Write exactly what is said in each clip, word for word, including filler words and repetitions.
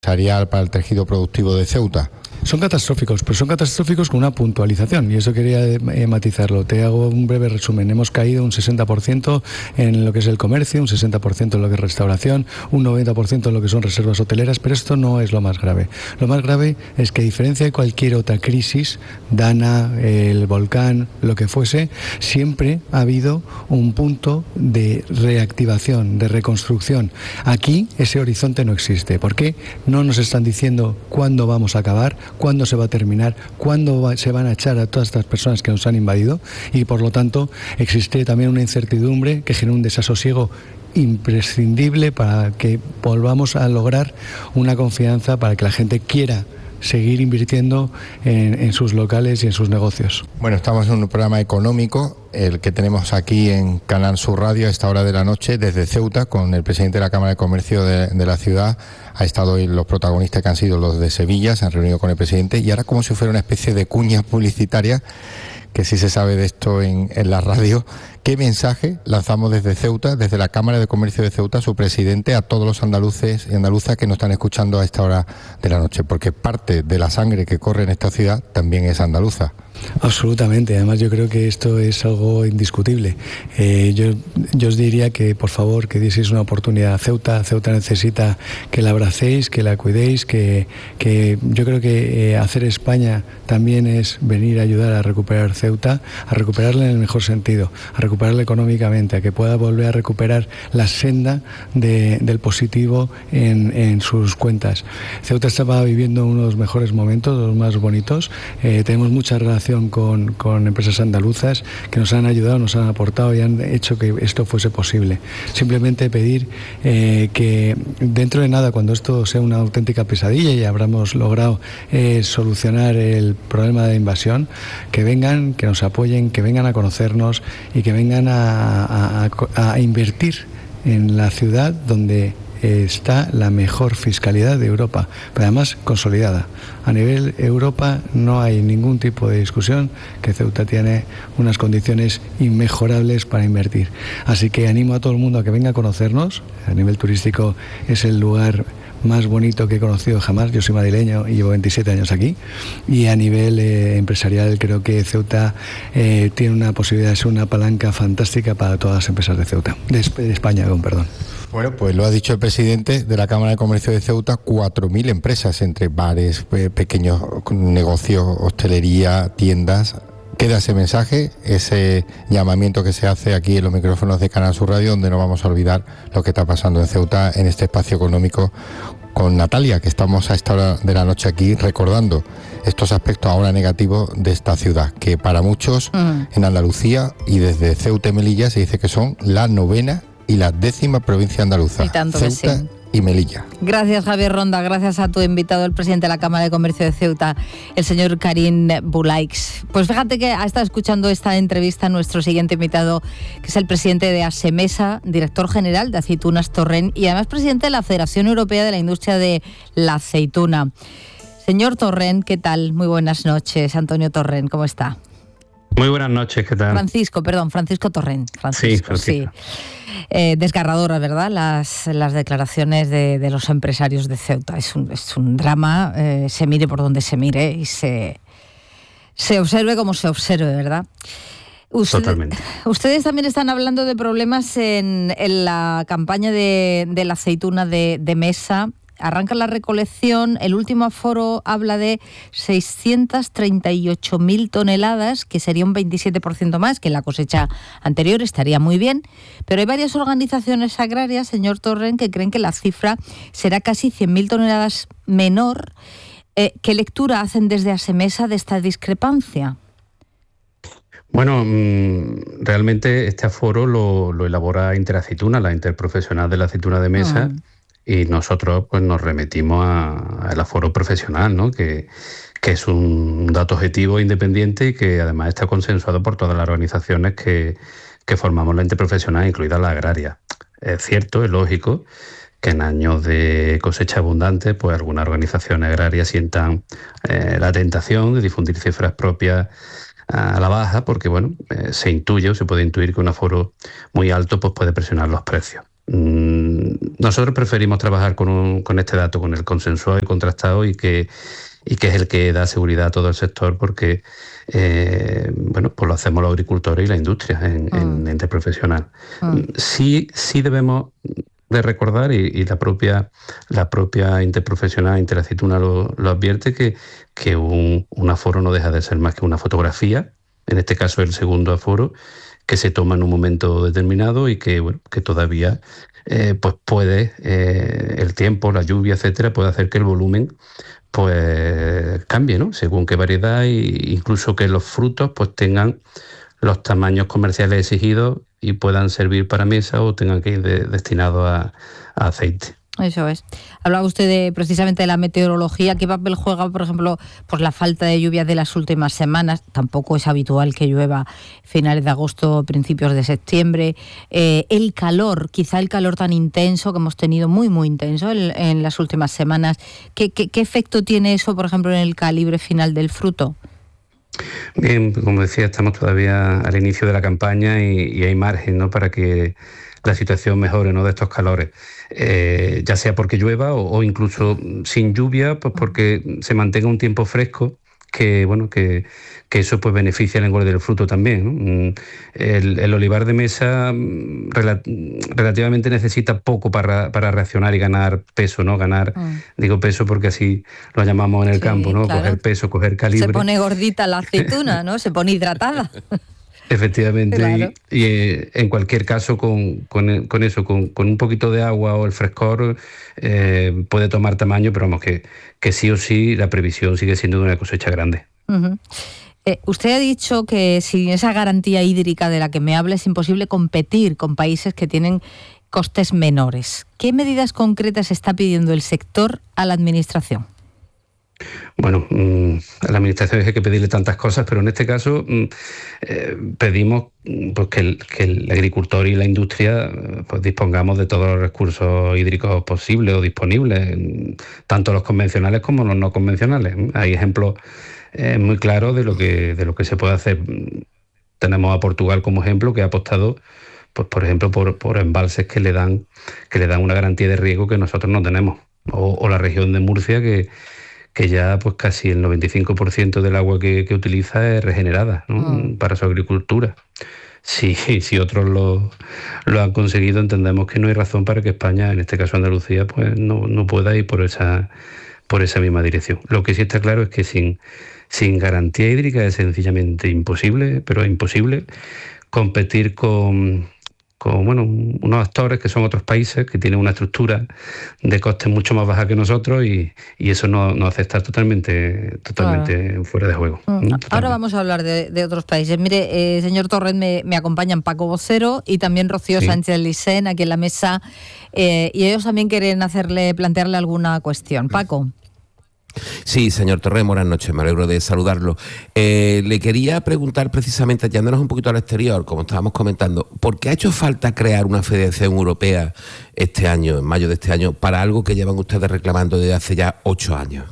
empresarial para el tejido productivo de Ceuta? Son catastróficos, pero son catastróficos con una puntualización, y eso quería eh, matizarlo. Te hago un breve resumen. Hemos caído un sesenta por ciento en lo que es el comercio, un sesenta por ciento en lo que es restauración, un noventa por ciento en lo que son reservas hoteleras, pero esto no es lo más grave. Lo más grave es que, a diferencia de cualquier otra crisis, Dana, el volcán, lo que fuese, siempre ha habido un punto de reactivación, de reconstrucción. Aquí ese horizonte no existe. ¿Por qué? No nos están diciendo cuándo vamos a acabar, cuándo se va a terminar, cuándo va, se van a echar a todas estas personas que nos han invadido, y por lo tanto existe también una incertidumbre que genera un desasosiego imprescindible para que volvamos a lograr una confianza, para que la gente quiera seguir invirtiendo en, en sus locales y en sus negocios. Bueno, estamos en un programa económico, el que tenemos aquí en Canal Sur Radio a esta hora de la noche desde Ceuta, con el presidente de la Cámara de Comercio de, de la ciudad. Ha estado hoy los protagonistas, que han sido los de Sevilla, se han reunido con el presidente, y ahora, como si fuera una especie de cuña publicitaria, que sí se sabe de esto en, en la radio, ¿qué mensaje lanzamos desde Ceuta, desde la Cámara de Comercio de Ceuta, su presidente, a todos los andaluces y andaluzas que nos están escuchando a esta hora de la noche? Porque parte de la sangre que corre en esta ciudad también es andaluza. Absolutamente, además yo creo que esto es algo indiscutible. Eh, yo, yo os diría que, por favor, que dieseis una oportunidad a Ceuta. Ceuta necesita que la abracéis, que la cuidéis, que, que yo creo que eh, hacer España también es venir a ayudar a recuperar Ceuta, a recuperarla en el mejor sentido, a recuperarla económicamente, a que pueda volver a recuperar la senda de, del positivo en, en sus cuentas. Ceuta estaba viviendo uno de los mejores momentos, los más bonitos. Eh, tenemos mucha relación Con, con empresas andaluzas que nos han ayudado, nos han aportado y han hecho que esto fuese posible. Simplemente pedir eh, que dentro de nada, cuando esto sea una auténtica pesadilla y habramos logrado eh, solucionar el problema de invasión, que vengan, que nos apoyen, que vengan a conocernos y que vengan a, a, a invertir en la ciudad donde está la mejor fiscalidad de Europa, pero además consolidada. A nivel Europa no hay ningún tipo de discusión que Ceuta tiene unas condiciones inmejorables para invertir. Así que animo a todo el mundo a que venga a conocernos. A nivel turístico es el lugar más bonito que he conocido jamás. Yo soy madrileño y llevo veintisiete años aquí, y a nivel eh, empresarial creo que Ceuta eh, tiene una posibilidad de ser una palanca fantástica para todas las empresas de Ceuta, de, de España, con perdón. Bueno, pues lo ha dicho el presidente de la Cámara de Comercio de Ceuta, cuatro mil empresas, entre bares, pequeños negocios, hostelería, tiendas. Queda ese mensaje, ese llamamiento que se hace aquí en los micrófonos de Canal Sur Radio, donde no vamos a olvidar lo que está pasando en Ceuta, en este espacio económico, con Natalia, que estamos a esta hora de la noche aquí recordando estos aspectos ahora negativos de esta ciudad, que para muchos uh-huh. en Andalucía y desde Ceuta y Melilla se dice que son la novena y la décima provincia andaluza, y tanto Ceuta sí. y Melilla. Gracias, Javier Ronda, gracias a tu invitado, el presidente de la Cámara de Comercio de Ceuta, el señor Karim Boulaix. Pues fíjate que ha estado escuchando esta entrevista nuestro siguiente invitado, que es el presidente de Asemesa, director general de Aceitunas Torrent y además presidente de la Federación Europea de la Industria de la Aceituna. Señor Torrent, ¿qué tal? Muy buenas noches. Antonio Torrent, ¿cómo está? Muy buenas noches, ¿qué tal? Francisco, perdón, Francisco Torrent. Francisco, sí, Francisco. Sí. Eh, desgarradoras, ¿verdad? Las, las declaraciones de, de los empresarios de Ceuta. Es un, es un drama, eh, se mire por donde se mire y se, se observe como se observe, ¿verdad? Usted, Totalmente. Ustedes también están hablando de problemas en, en la campaña de, de la aceituna de, de mesa. Arranca la recolección, el último aforo habla de seiscientas treinta y ocho mil toneladas, que sería un veintisiete por ciento más que la cosecha anterior, estaría muy bien, pero hay varias organizaciones agrarias, señor Torrent, que creen que la cifra será casi cien mil toneladas menor. Eh, ¿Qué lectura hacen desde Asemesa de esta discrepancia? Bueno, realmente este aforo lo, lo elabora Interaceituna, la interprofesional de la aceituna de mesa, mm. y nosotros pues nos remitimos al aforo profesional, ¿no? que, que es un dato objetivo e independiente y que además está consensuado por todas las organizaciones que, que formamos la interprofesional, incluida la agraria. Es cierto, es lógico que en años de cosecha abundante, pues algunas organizaciones agrarias sientan eh, la tentación de difundir cifras propias a la baja, porque bueno, eh, se intuye o se puede intuir que un aforo muy alto pues puede presionar los precios. Nosotros preferimos trabajar con, un, con este dato, con el consensuado y contrastado, y que, y que es el que da seguridad a todo el sector, porque eh, bueno, pues lo hacemos los agricultores y la industria en, mm. en interprofesional. Mm. Sí, sí debemos de recordar, y, y la propia la propia interprofesional Interaceituna lo, lo advierte, que, que un, un aforo no deja de ser más que una fotografía, en este caso el segundo aforo, que se toma en un momento determinado y que, bueno, que todavía eh, pues puede, eh, el tiempo, la lluvia, etcétera, puede hacer que el volumen pues cambie, ¿no? Según qué variedad, e incluso que los frutos pues tengan los tamaños comerciales exigidos y puedan servir para mesa o tengan que ir de, destinados a, a aceite. Eso es. Hablaba usted de, precisamente de la meteorología. ¿Qué papel juega, por ejemplo, por la falta de lluvias de las últimas semanas? Tampoco es habitual que llueva finales de agosto, principios de septiembre. Eh, el calor, quizá el calor tan intenso que hemos tenido, muy, muy intenso en, en las últimas semanas. ¿Qué, qué, ¿Qué efecto tiene eso, por ejemplo, en el calibre final del fruto? Bien, como decía, estamos todavía al inicio de la campaña y, y hay margen, ¿no?, para que la situación mejore, ¿no?, de estos calores, eh, ya sea porque llueva o, o incluso sin lluvia, pues porque se mantenga un tiempo fresco, que bueno, que, que eso pues beneficia el engorde del fruto también, ¿no? El, el olivar de mesa rel- relativamente necesita poco para, para reaccionar y ganar peso, ¿no? Ganar, mm. digo peso porque así lo llamamos en el sí, campo, ¿no? Claro. Coger peso, coger calibre. Se pone gordita la aceituna, ¿no? Se pone hidratada. Efectivamente, claro. y, y eh, en cualquier caso con, con, con eso, con, con un poquito de agua o el frescor eh, puede tomar tamaño, pero vamos, que, que sí o sí la previsión sigue siendo de una cosecha grande. Uh-huh. Eh, usted ha dicho que sin esa garantía hídrica de la que me habla es imposible competir con países que tienen costes menores. ¿Qué medidas concretas está pidiendo el sector a la Administración? Bueno, a la Administración hay que pedirle tantas cosas, pero en este caso eh, pedimos pues, que, el, que el agricultor y la industria pues, dispongamos de todos los recursos hídricos posibles o disponibles, tanto los convencionales como los no convencionales. Hay ejemplos eh, muy claros de lo que de lo que se puede hacer. Tenemos a Portugal como ejemplo, que ha apostado, pues, por ejemplo, por, por embalses que le dan que le dan una garantía de riego que nosotros no tenemos, o, o la región de Murcia, que que ya pues casi el noventa y cinco por ciento del agua que, que utiliza es regenerada, ¿no? mm. para su agricultura. Si, si otros lo, lo han conseguido, entendemos que no hay razón para que España, en este caso Andalucía, pues no, no pueda ir por esa, por esa misma dirección. Lo que sí está claro es que sin, sin garantía hídrica es sencillamente imposible, pero es imposible competir con... con bueno, unos actores que son otros países que tienen una estructura de costes mucho más baja que nosotros, y, y eso nos no hace estar totalmente, totalmente claro. fuera de juego. Mm. Totalmente. Ahora vamos a hablar de, de otros países. Mire, eh, señor Torres, me, me acompañan Paco Vocero y también Rocío sí. Sánchez Licén aquí en la mesa, eh, y ellos también quieren hacerle plantearle alguna cuestión. Paco. Sí, señor Torres, buenas noches, me alegro de saludarlo. Eh, le quería preguntar precisamente, yéndonos un poquito al exterior, como estábamos comentando, ¿por qué ha hecho falta crear una federación europea este año, en mayo de este año, para algo que llevan ustedes reclamando desde hace ya ocho años?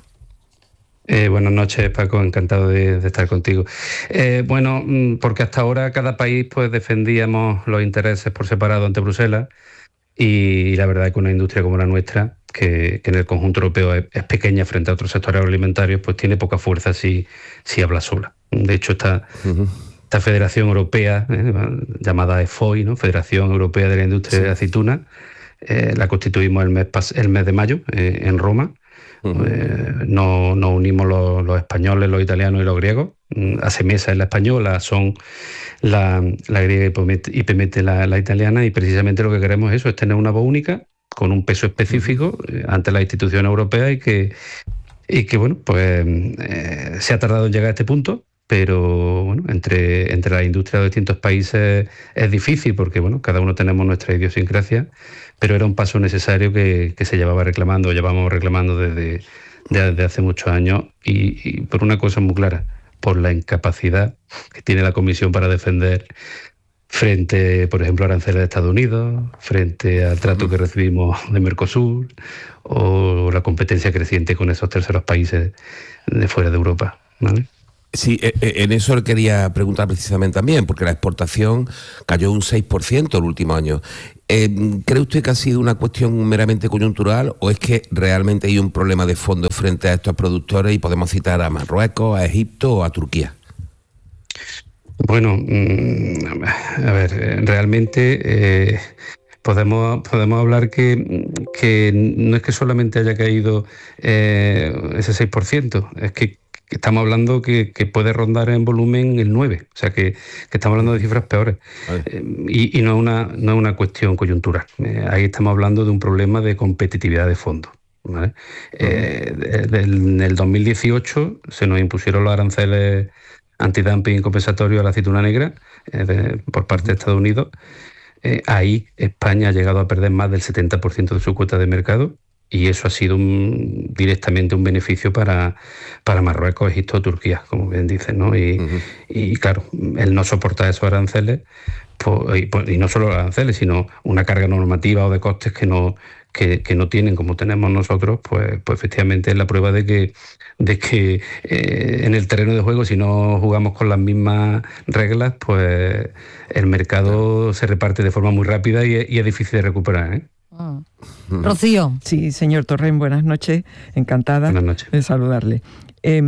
Eh, buenas noches, Paco, encantado de, de estar contigo. Eh, bueno, porque hasta ahora cada país pues defendíamos los intereses por separado ante Bruselas, y la verdad es que una industria como la nuestra, que, que en el conjunto europeo es, es pequeña frente a otros sectores agroalimentarios, pues tiene poca fuerza si, si habla sola. De hecho, esta, uh-huh. esta Federación Europea, eh, llamada E F O I, ¿no? Federación Europea de la Industria sí. de la Aceituna, eh, la constituimos el mes, el mes de mayo eh, en Roma. Uh-huh. Eh, nos, nos unimos los, los españoles, los italianos y los griegos. ACEMESA es la española, son la, la griega y PEMETE la, la italiana, y precisamente lo que queremos es eso, es tener una voz única con un peso específico eh, ante las instituciones europeas, y que, y que bueno, pues eh, se ha tardado en llegar a este punto, pero bueno, entre, entre las industrias de distintos países es difícil porque bueno, cada uno tenemos nuestra idiosincrasia, pero era un paso necesario que, que se llevaba reclamando, llevamos reclamando desde, desde hace muchos años, y, y por una cosa muy clara, por la incapacidad que tiene la Comisión para defender frente, por ejemplo, a aranceles de Estados Unidos, frente al trato que recibimos de Mercosur, o la competencia creciente con esos terceros países de fuera de Europa, ¿vale? Sí, en eso le quería preguntar precisamente también, porque la exportación cayó un seis por ciento el último año. Eh, ¿Cree usted que ha sido una cuestión meramente coyuntural o es que realmente hay un problema de fondo frente a estos productores y podemos citar a Marruecos, a Egipto o a Turquía? Bueno, a ver, realmente eh, podemos, podemos hablar que, que no es que solamente haya caído eh, ese seis por ciento, es que que estamos hablando que, que puede rondar en volumen el nueve por ciento, o sea que, que estamos hablando de cifras peores. Eh, y, y no es una, no es una cuestión coyuntural. Eh, ahí estamos hablando de un problema de competitividad de fondos, ¿vale? Eh, de, de, en el dos mil dieciocho se nos impusieron los aranceles antidumping compensatorios a la aceituna negra eh, de, por parte de Estados Unidos. Eh, ahí España ha llegado a perder más del setenta por ciento de su cuota de mercado. Y eso ha sido un, directamente un beneficio para, para Marruecos, Egipto, Turquía, como bien dicen, ¿no? Y, uh-huh. y claro, el no soportar esos aranceles, pues, y, pues, y no solo los aranceles, sino una carga normativa o de costes que no, que, que no tienen como tenemos nosotros, pues, pues efectivamente es la prueba de que, de que eh, en el terreno de juego, si no jugamos con las mismas reglas, pues el mercado se reparte de forma muy rápida y, y es difícil de recuperar, ¿eh? Mm. Rocío. Sí, señor Torrent, buenas noches, encantada buenas noches. de saludarle. Eh,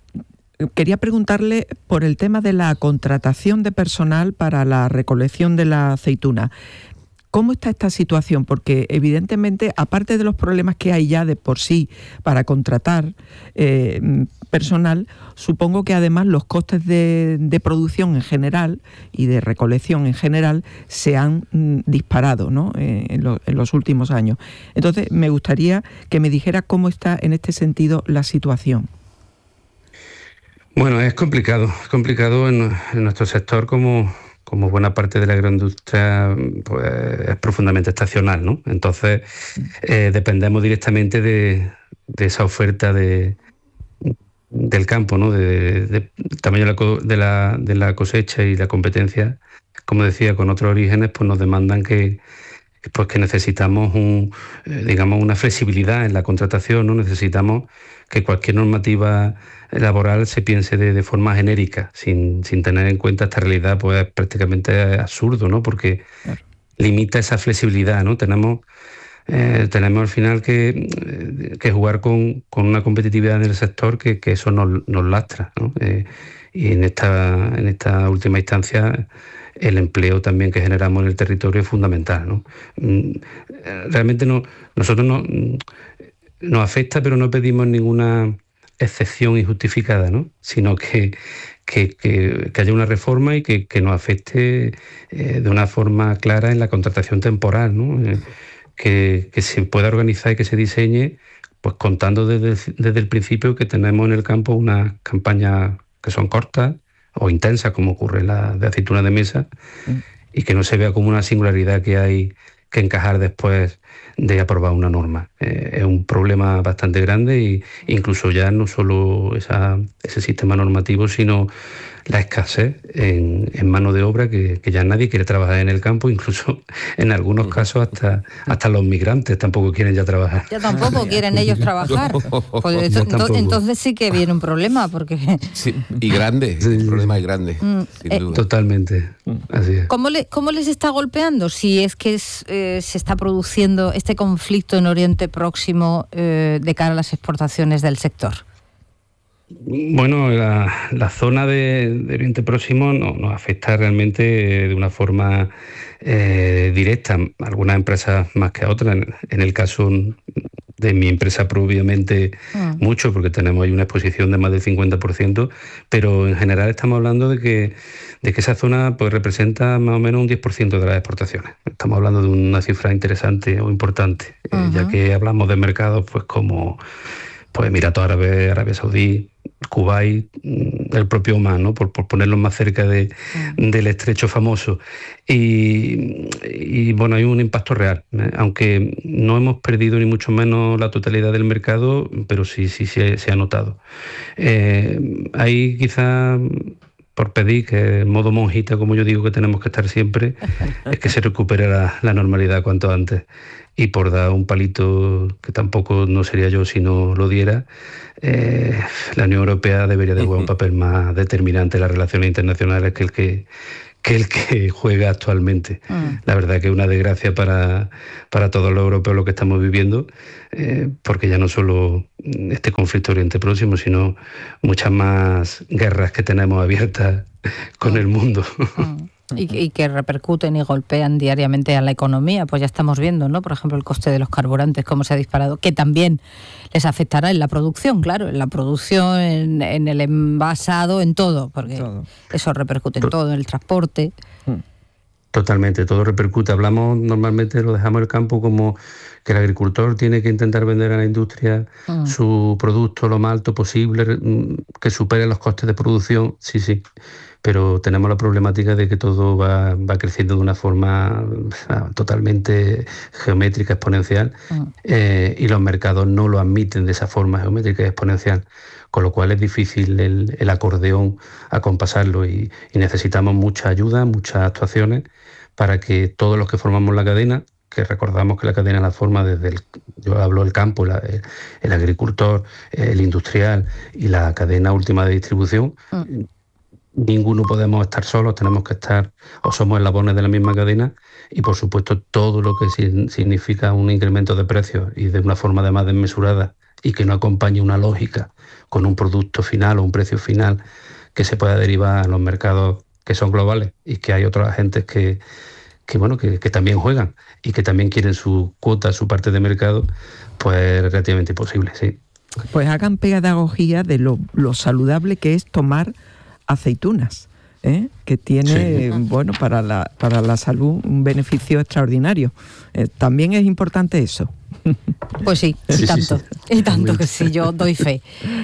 quería preguntarle por el tema de la contratación de personal para la recolección de la aceituna. ¿Cómo está esta situación? Porque evidentemente, aparte de los problemas que hay ya de por sí para contratar eh, personal, supongo que además los costes de, de producción en general y de recolección en general se han mm, disparado, ¿no? eh, en, lo, en los últimos años. Entonces, me gustaría que me dijera cómo está en este sentido la situación. Bueno, es complicado, es complicado en, en nuestro sector como... como buena parte de la agroindustria, pues es profundamente estacional, ¿no? Entonces, eh, dependemos directamente de, de esa oferta de, del campo, ¿no? De, de, del tamaño de la, de, la, de la cosecha y la competencia, como decía, con otros orígenes, pues nos demandan que, pues que necesitamos un, eh, digamos, una flexibilidad en la contratación, ¿no? Necesitamos que cualquier normativa laboral se piense de, de forma genérica, sin, sin tener en cuenta esta realidad, pues es prácticamente absurdo, ¿no? Porque claro, limita esa flexibilidad, ¿no? Tenemos, eh, tenemos al final que, que jugar con, con una competitividad en el sector que, que eso nos, nos lastra, ¿no? Eh, y en esta, en esta última instancia el empleo también que generamos en el territorio es fundamental, ¿no? Realmente no, nosotros no, nos afecta, pero no pedimos ninguna excepción injustificada, ¿no? Sino que, que, que, que haya una reforma y que, que nos afecte eh, de una forma clara en la contratación temporal, ¿no? Eh, que, que se pueda organizar y que se diseñe, pues contando desde, desde el principio que tenemos en el campo unas campañas que son cortas o intensas, como ocurre en la de aceituna de mesa, mm. y que no se vea como una singularidad que hay que encajar después de aprobar una norma. Eh, es un problema bastante grande y incluso ya no solo esa, ese sistema normativo, sino la escasez en, en mano de obra, que, que ya nadie quiere trabajar en el campo, incluso en algunos casos hasta, hasta los migrantes tampoco quieren ya trabajar. Ya tampoco quieren ellos trabajar. Pues eso, entonces, entonces sí que viene un problema, porque... Sí, y grande, sí, el problema es grande, mm, sin eh, duda. Totalmente, así es. ¿Cómo, le, ¿Cómo les está golpeando? Si es que es, eh, se está produciendo este conflicto en Oriente Próximo eh, de cara a las exportaciones del sector. Bueno, la, la zona de, de Oriente Próximo no, nos afecta realmente de una forma eh, directa. Algunas empresas más que otras. En, en el caso de mi empresa, probablemente mm. mucho, porque tenemos ahí una exposición de más del cincuenta por ciento, pero en general estamos hablando de que, de que esa zona pues representa más o menos un diez por ciento de las exportaciones. Estamos hablando de una cifra interesante o importante, uh-huh. eh, ya que hablamos de mercados pues como pues Emiratos Árabes, Arabia Saudí, Kuwait, el propio Omán, ¿no? por, por ponerlos más cerca de, mm. del estrecho famoso. Y, y bueno, hay un impacto real, ¿eh? Aunque no hemos perdido ni mucho menos la totalidad del mercado, pero sí, sí, sí se ha notado. Eh, hay quizá por pedir, que en modo monjita, como yo digo que tenemos que estar siempre, es que se recupere la, la normalidad cuanto antes. Y por dar un palito, que tampoco no sería yo si no lo diera, eh, la Unión Europea debería de jugar un papel más determinante en las relaciones internacionales que el que, que, el que juega actualmente. Mm. La verdad que es una desgracia para, para todos los europeos lo que estamos viviendo, eh, porque ya no solo este conflicto Oriente Próximo, sino muchas más guerras que tenemos abiertas con mm. el mundo. Mm. Y, y que repercuten y golpean diariamente a la economía, pues ya estamos viendo, ¿no? Por ejemplo, el coste de los carburantes, cómo se ha disparado, que también les afectará en la producción, claro, en la producción, en, en el envasado, en todo, porque todo. Eso repercute en todo, en el transporte. Totalmente, todo repercute. Hablamos normalmente, lo dejamos el campo como que el agricultor tiene que intentar vender a la industria mm. su producto lo más alto posible, que supere los costes de producción, sí, sí. Pero tenemos la problemática de que todo va, va creciendo de una forma totalmente geométrica, exponencial, uh. eh, y los mercados no lo admiten de esa forma geométrica y exponencial, con lo cual es difícil el, el acordeón acompasarlo y, y necesitamos mucha ayuda, muchas actuaciones para que todos los que formamos la cadena, que recordamos que la cadena la forma desde el, yo hablo del campo, la, el, el agricultor, el industrial y la cadena última de distribución, uh. Ninguno podemos estar solos, tenemos que estar, o somos eslabones de la misma cadena, y por supuesto todo lo que significa un incremento de precios y de una forma además desmesurada y que no acompañe una lógica con un producto final o un precio final que se pueda derivar a los mercados que son globales y que hay otros agentes que, que, bueno, que, que también juegan y que también quieren su cuota, su parte de mercado, pues es relativamente imposible, sí. Pues hagan pedagogía de lo, lo saludable que es tomar aceitunas, ¿eh? Que tiene, sí. bueno, para la, para la salud un beneficio extraordinario. Eh, también es importante eso. Pues sí, y sí, tanto, sí, sí. y tanto que sí, yo doy fe.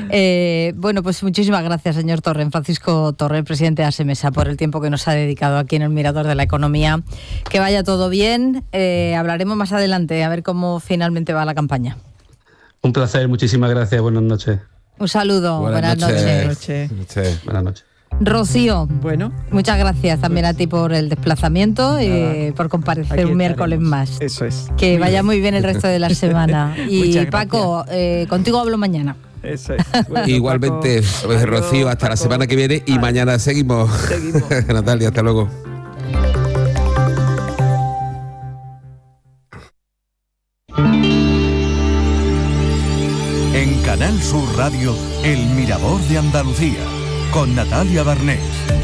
Eh, bueno, pues muchísimas gracias, señor Torrent, Francisco Torrent, presidente de ASEMESA, por el tiempo que nos ha dedicado aquí en el Mirador de la Economía. Que vaya todo bien, eh, hablaremos más adelante, a ver cómo finalmente va la campaña. Un placer, muchísimas gracias, buenas noches. Un saludo, buenas, buenas noches. noches. Buenas noches. Buenas noches. Rocío, bueno, muchas gracias también a ti por el desplazamiento y eh, por comparecer un miércoles más. Eso es. Que vaya muy bien el resto de la semana. Y Paco, eh, contigo hablo mañana. Eso es. Bueno, igualmente, Paco, pues, Rocío, hasta Paco, la semana que viene y mañana seguimos. Seguimos. Natalia, hasta luego. En Canal Sur Radio, El Mirador de Andalucía, con Natalia Barnés.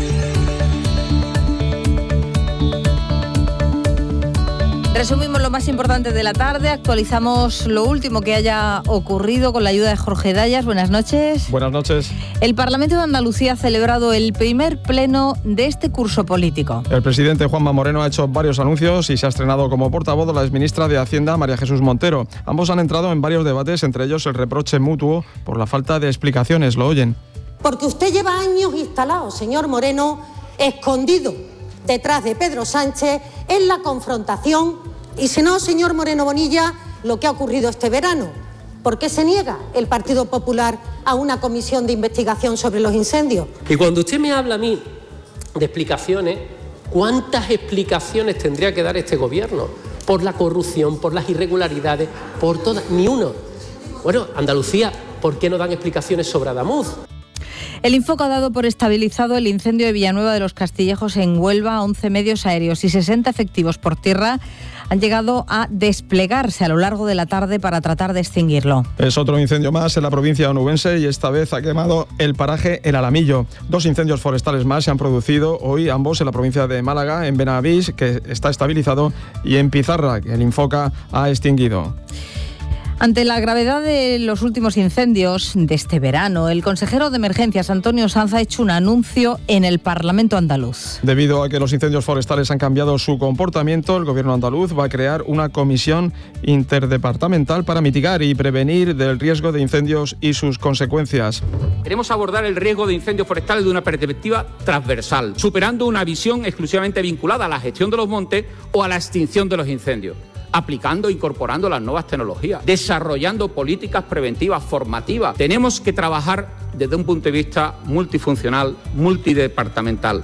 Resumimos lo más importante de la tarde, actualizamos lo último que haya ocurrido con la ayuda de Jorge Dayas. Buenas noches. Buenas noches. El Parlamento de Andalucía ha celebrado el primer pleno de este curso político. El presidente Juanma Moreno ha hecho varios anuncios y se ha estrenado como portavoz de la exministra de Hacienda, María Jesús Montero. Ambos han entrado en varios debates, entre ellos el reproche mutuo por la falta de explicaciones. Lo oyen. Porque usted lleva años instalado, señor Moreno, escondido detrás de Pedro Sánchez en la confrontación. Y si no, señor Moreno Bonilla, lo que ha ocurrido este verano. ¿Por qué se niega el Partido Popular a una comisión de investigación sobre los incendios? Y cuando usted me habla a mí de explicaciones, ¿cuántas explicaciones tendría que dar este gobierno? Por la corrupción, por las irregularidades, por todas, ni uno. Bueno, Andalucía, ¿por qué no dan explicaciones sobre Adamuz? El Infoca ha dado por estabilizado el incendio de Villanueva de los Castillejos en Huelva. once medios aéreos y sesenta efectivos por tierra han llegado a desplegarse a lo largo de la tarde para tratar de extinguirlo. Es otro incendio más en la provincia onubense y esta vez ha quemado el paraje El Alamillo. Dos incendios forestales más se han producido hoy, ambos en la provincia de Málaga, en Benavís, que está estabilizado, y en Pizarra, que el Infoca ha extinguido. Ante la gravedad de los últimos incendios de este verano, el consejero de Emergencias, Antonio Sanz, ha hecho un anuncio en el Parlamento andaluz. Debido a que los incendios forestales han cambiado su comportamiento, el gobierno andaluz va a crear una comisión interdepartamental para mitigar y prevenir del riesgo de incendios y sus consecuencias. Queremos abordar el riesgo de incendios forestales de una perspectiva transversal, superando una visión exclusivamente vinculada a la gestión de los montes o a la extinción de los incendios. aplicando e incorporando las nuevas tecnologías, desarrollando políticas preventivas formativas. Tenemos que trabajar desde un punto de vista multifuncional, multidepartamental.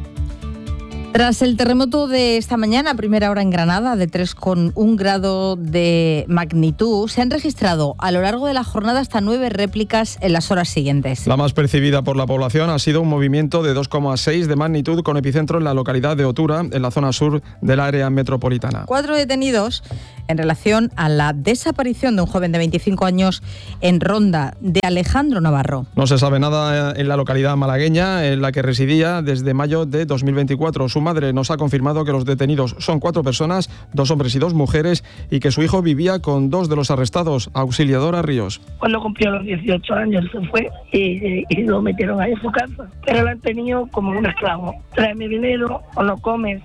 Tras el terremoto de esta mañana, primera hora en Granada, de tres coma uno grado de magnitud, se han registrado a lo largo de la jornada hasta nueve réplicas en las horas siguientes. La más percibida por la población ha sido un movimiento de dos coma seis de magnitud con epicentro en la localidad de Otura, en la zona sur del área metropolitana. Cuatro detenidos en relación a la desaparición de un joven de veinticinco años en Ronda, de Alejandro Navarro. No se sabe nada en la localidad malagueña en la que residía desde mayo de dos mil veinticuatro. Su madre nos ha confirmado que los detenidos son cuatro personas, dos hombres y dos mujeres, y que su hijo vivía con dos de los arrestados. Auxiliadora Ríos. Cuando cumplió los dieciocho años se fue y, y lo metieron ahí en su casa, pero lo han tenido como un esclavo. Tráeme dinero o no comes.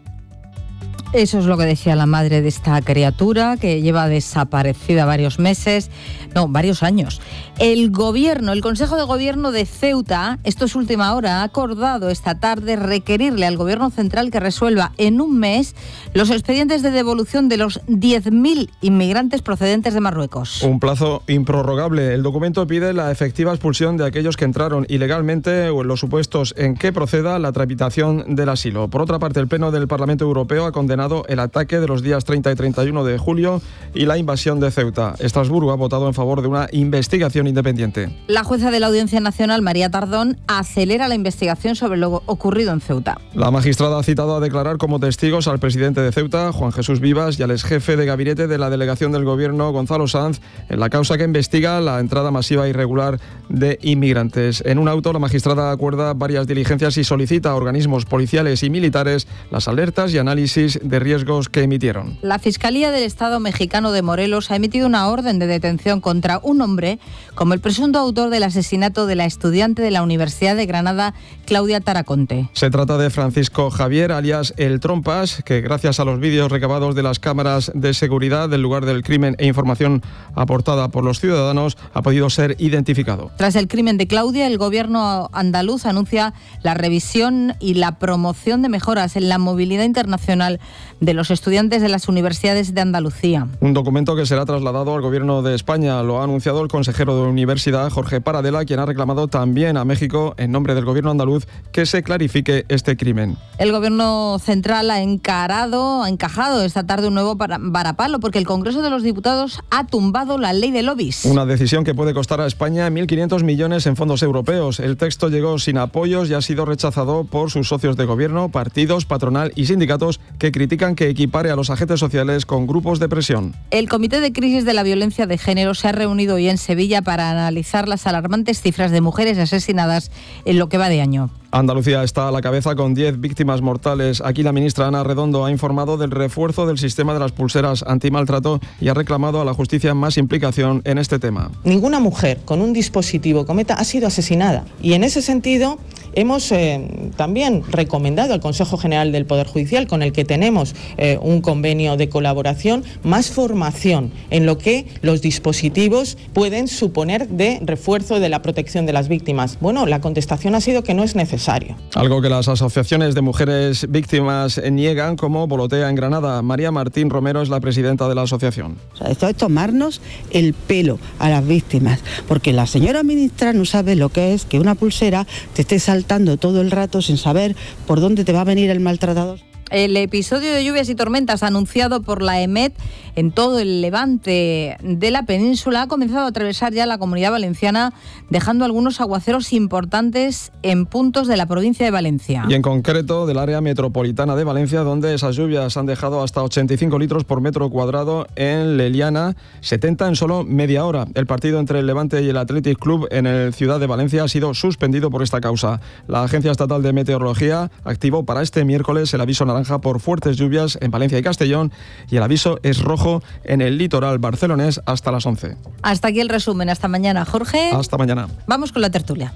Eso es lo que decía la madre de esta criatura, que lleva desaparecida varios meses, no, varios años. El gobierno, el Consejo de Gobierno de Ceuta, esto es última hora, ha acordado esta tarde requerirle al Gobierno central que resuelva en un mes los expedientes de devolución de los diez mil inmigrantes procedentes de Marruecos. Un plazo improrrogable. El documento pide la efectiva expulsión de aquellos que entraron ilegalmente o en los supuestos en que proceda la tramitación del asilo. Por otra parte, el Pleno del Parlamento Europeo ha condenado el ataque de los días treinta y treinta y uno de julio y la invasión de Ceuta. Estrasburgo ha votado en favor de una investigación independiente. La jueza de la Audiencia Nacional, María Tardón, acelera la investigación sobre lo ocurrido en Ceuta. La magistrada ha citado a declarar como testigos al presidente de Ceuta, Juan Jesús Vivas, y al exjefe de gabinete de la delegación del gobierno, Gonzalo Sanz, en la causa que investiga la entrada masiva e irregular de inmigrantes. En un auto, la magistrada acuerda varias diligencias y solicita a organismos policiales y militares las alertas y análisis de riesgos que emitieron. La Fiscalía del Estado mexicano de Morelos ha emitido una orden de detención contra un hombre como el presunto autor del asesinato de la estudiante de la Universidad de Granada, Claudia Taraconte. Se trata de Francisco Javier, alias El Trompas, que gracias a los vídeos recabados de las cámaras de seguridad del lugar del crimen e información aportada por los ciudadanos, ha podido ser identificado. Tras el crimen de Claudia, el gobierno andaluz anuncia la revisión y la promoción de mejoras en la movilidad internacional de los estudiantes de las universidades de Andalucía. Un documento que será trasladado al Gobierno de España. Lo ha anunciado el consejero de la Universidad, Jorge Paradela, quien ha reclamado también a México, en nombre del Gobierno andaluz, que se clarifique este crimen. El Gobierno central ha encarado, ha encajado esta tarde un nuevo varapalo, porque el Congreso de los Diputados ha tumbado la ley de lobbies. Una decisión que puede costar a España mil quinientos millones en fondos europeos. El texto llegó sin apoyos y ha sido rechazado por sus socios de gobierno, partidos, patronal y sindicatos, que critican que equipare a los agentes sociales con grupos de presión. El Comité de Crisis de la Violencia de Género se ha reunido hoy en Sevilla para analizar las alarmantes cifras de mujeres asesinadas en lo que va de año. Andalucía está a la cabeza con diez víctimas mortales. Aquí la ministra Ana Redondo ha informado del refuerzo del sistema de las pulseras antimaltrato y ha reclamado a la justicia más implicación en este tema. Ninguna mujer con un dispositivo cometa ha sido asesinada y en ese sentido hemos eh, también recomendado al Consejo General del Poder Judicial, con el que tenemos eh, un convenio de colaboración, más formación en lo que los dispositivos pueden suponer de refuerzo de la protección de las víctimas. Bueno, la contestación ha sido que no es necesario. Algo que las asociaciones de mujeres víctimas niegan, como Volotea en Granada. María Martín Romero es la presidenta de la asociación. O sea, esto es tomarnos el pelo a las víctimas, porque la señora ministra no sabe lo que es que una pulsera te esté saltando todo el rato sin saber por dónde te va a venir el maltratador. El episodio de lluvias y tormentas anunciado por la EMET en todo el levante de la península ha comenzado a atravesar ya la Comunidad Valenciana, dejando algunos aguaceros importantes en puntos de la provincia de Valencia. Y en concreto del área metropolitana de Valencia, donde esas lluvias han dejado hasta ochenta y cinco litros por metro cuadrado en Leliana, setenta en solo media hora. El partido entre el Levante y el Athletic Club en el Ciudad de Valencia ha sido suspendido por esta causa. La Agencia Estatal de Meteorología activó para este miércoles el aviso naranja por fuertes lluvias en Valencia y Castellón, y el aviso es rojo en el litoral barcelonés hasta las once. Hasta aquí el resumen. Hasta mañana, Jorge. Hasta mañana. Vamos con la tertulia.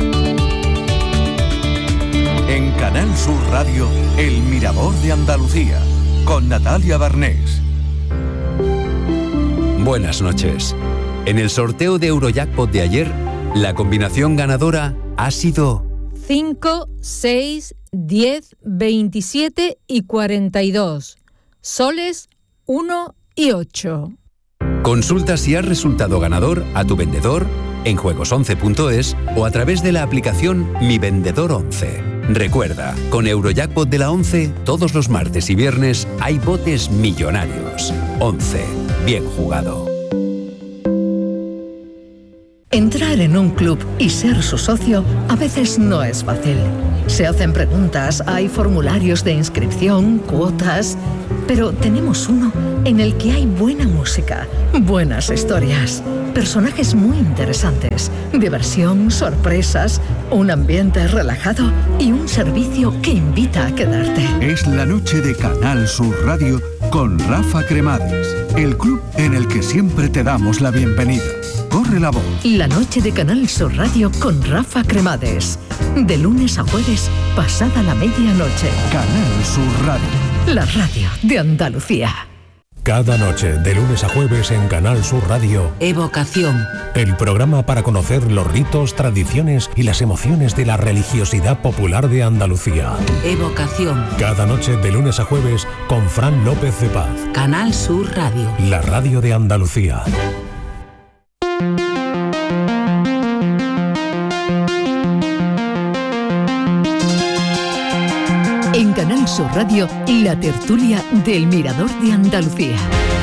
En Canal Sur Radio, El Mirador de Andalucía, con Natalia Barnés. Buenas noches. En el sorteo de Eurojackpot de ayer, la combinación ganadora ha sido cinco, seis, diez, veintisiete y cuarenta y dos. Soles uno y ocho. Consulta si has resultado ganador a tu vendedor en juegos once punto es o a través de la aplicación Mi Vendedor once. Recuerda, con Eurojackpot de la once, todos los martes y viernes hay botes millonarios. once. Bien jugado. Entrar en un club y ser su socio a veces no es fácil. Se hacen preguntas, hay formularios de inscripción, cuotas, pero tenemos uno en el que hay buena música, buenas historias, personajes muy interesantes, diversión, sorpresas, un ambiente relajado y un servicio que invita a quedarte. Es la noche de Canal Sur Radio con Rafa Cremades, el club en el que siempre te damos la bienvenida. Corre la voz. La noche de Canal Sur Radio con Rafa Cremades. De lunes a jueves, pasada la medianoche. Canal Sur Radio. La radio de Andalucía. Cada noche, de lunes a jueves en Canal Sur Radio. Evocación. El programa para conocer los ritos, tradiciones y las emociones de la religiosidad popular de Andalucía. Evocación. Cada noche, de lunes a jueves, con Fran López de Paz. Canal Sur Radio. La radio de Andalucía. En Canal Sur Radio, la tertulia del Mirador de Andalucía.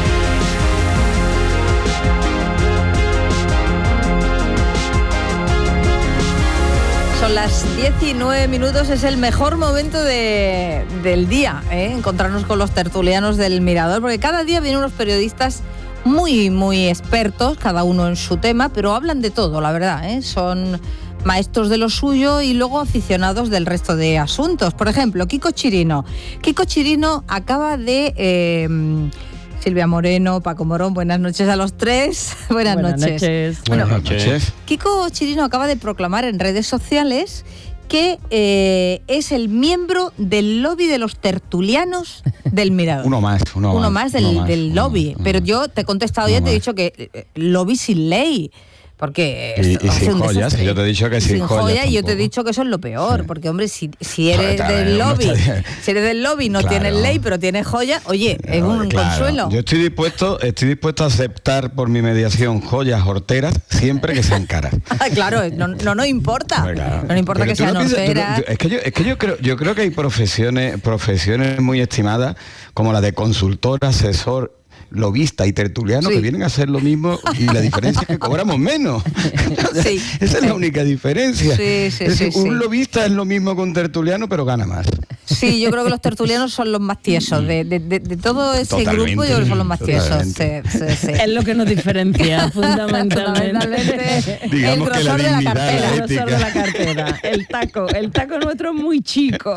Son las diecinueve minutos, es el mejor momento de, del día, ¿eh? Encontrarnos con los tertulianos del Mirador, porque cada día vienen unos periodistas muy, muy expertos, cada uno en su tema, pero hablan de todo, la verdad, ¿eh? Son maestros de lo suyo y luego aficionados del resto de asuntos. Por ejemplo, Kiko Chirino. Kiko Chirino acaba de... Eh, Silvia Moreno, Paco Morón, buenas noches a los tres. Buenas, buenas noches. noches. Bueno, buenas noches. Kiko Chirino acaba de proclamar en redes sociales que eh, es el miembro del lobby de los tertulianos del Mirador. Uno más, uno, uno más. más del, uno más, del lobby. Uno, Pero yo te he contestado ya, te he dicho que eh, lobby sin ley. Porque y, y sin joyas, que yo te he dicho que sin, sin joyas. Joya, y yo te he dicho que eso es lo peor, sí. Porque hombre, si, si eres claro, del lobby, no si eres del lobby no claro. tienes ley, pero tienes joya, oye, es un claro. consuelo. Yo estoy dispuesto, estoy dispuesto a aceptar por mi mediación joyas horteras siempre que sean caras. Claro, no, no nos importa. Claro. No nos importa pero que sean no horteras. No, es que yo, es que yo creo, yo creo que hay profesiones, profesiones muy estimadas, como la de consultor, asesor, lobista y tertuliano, sí. que vienen a hacer lo mismo y la diferencia es que cobramos menos. Sí. Esa es la única diferencia. Sí, sí, es sí, un sí. lobista es lo mismo que un tertuliano, pero gana más. Sí, yo creo que los tertulianos son los más tiesos. De, de, de, de todo ese totalmente, grupo, yo creo que son los más tiesos. Sí, sí, sí. Es lo que nos diferencia, fundamentalmente. Digamos el que la dignidad, de la cartera. La el grosor de la cartera. El taco. El taco nuestro es muy chico.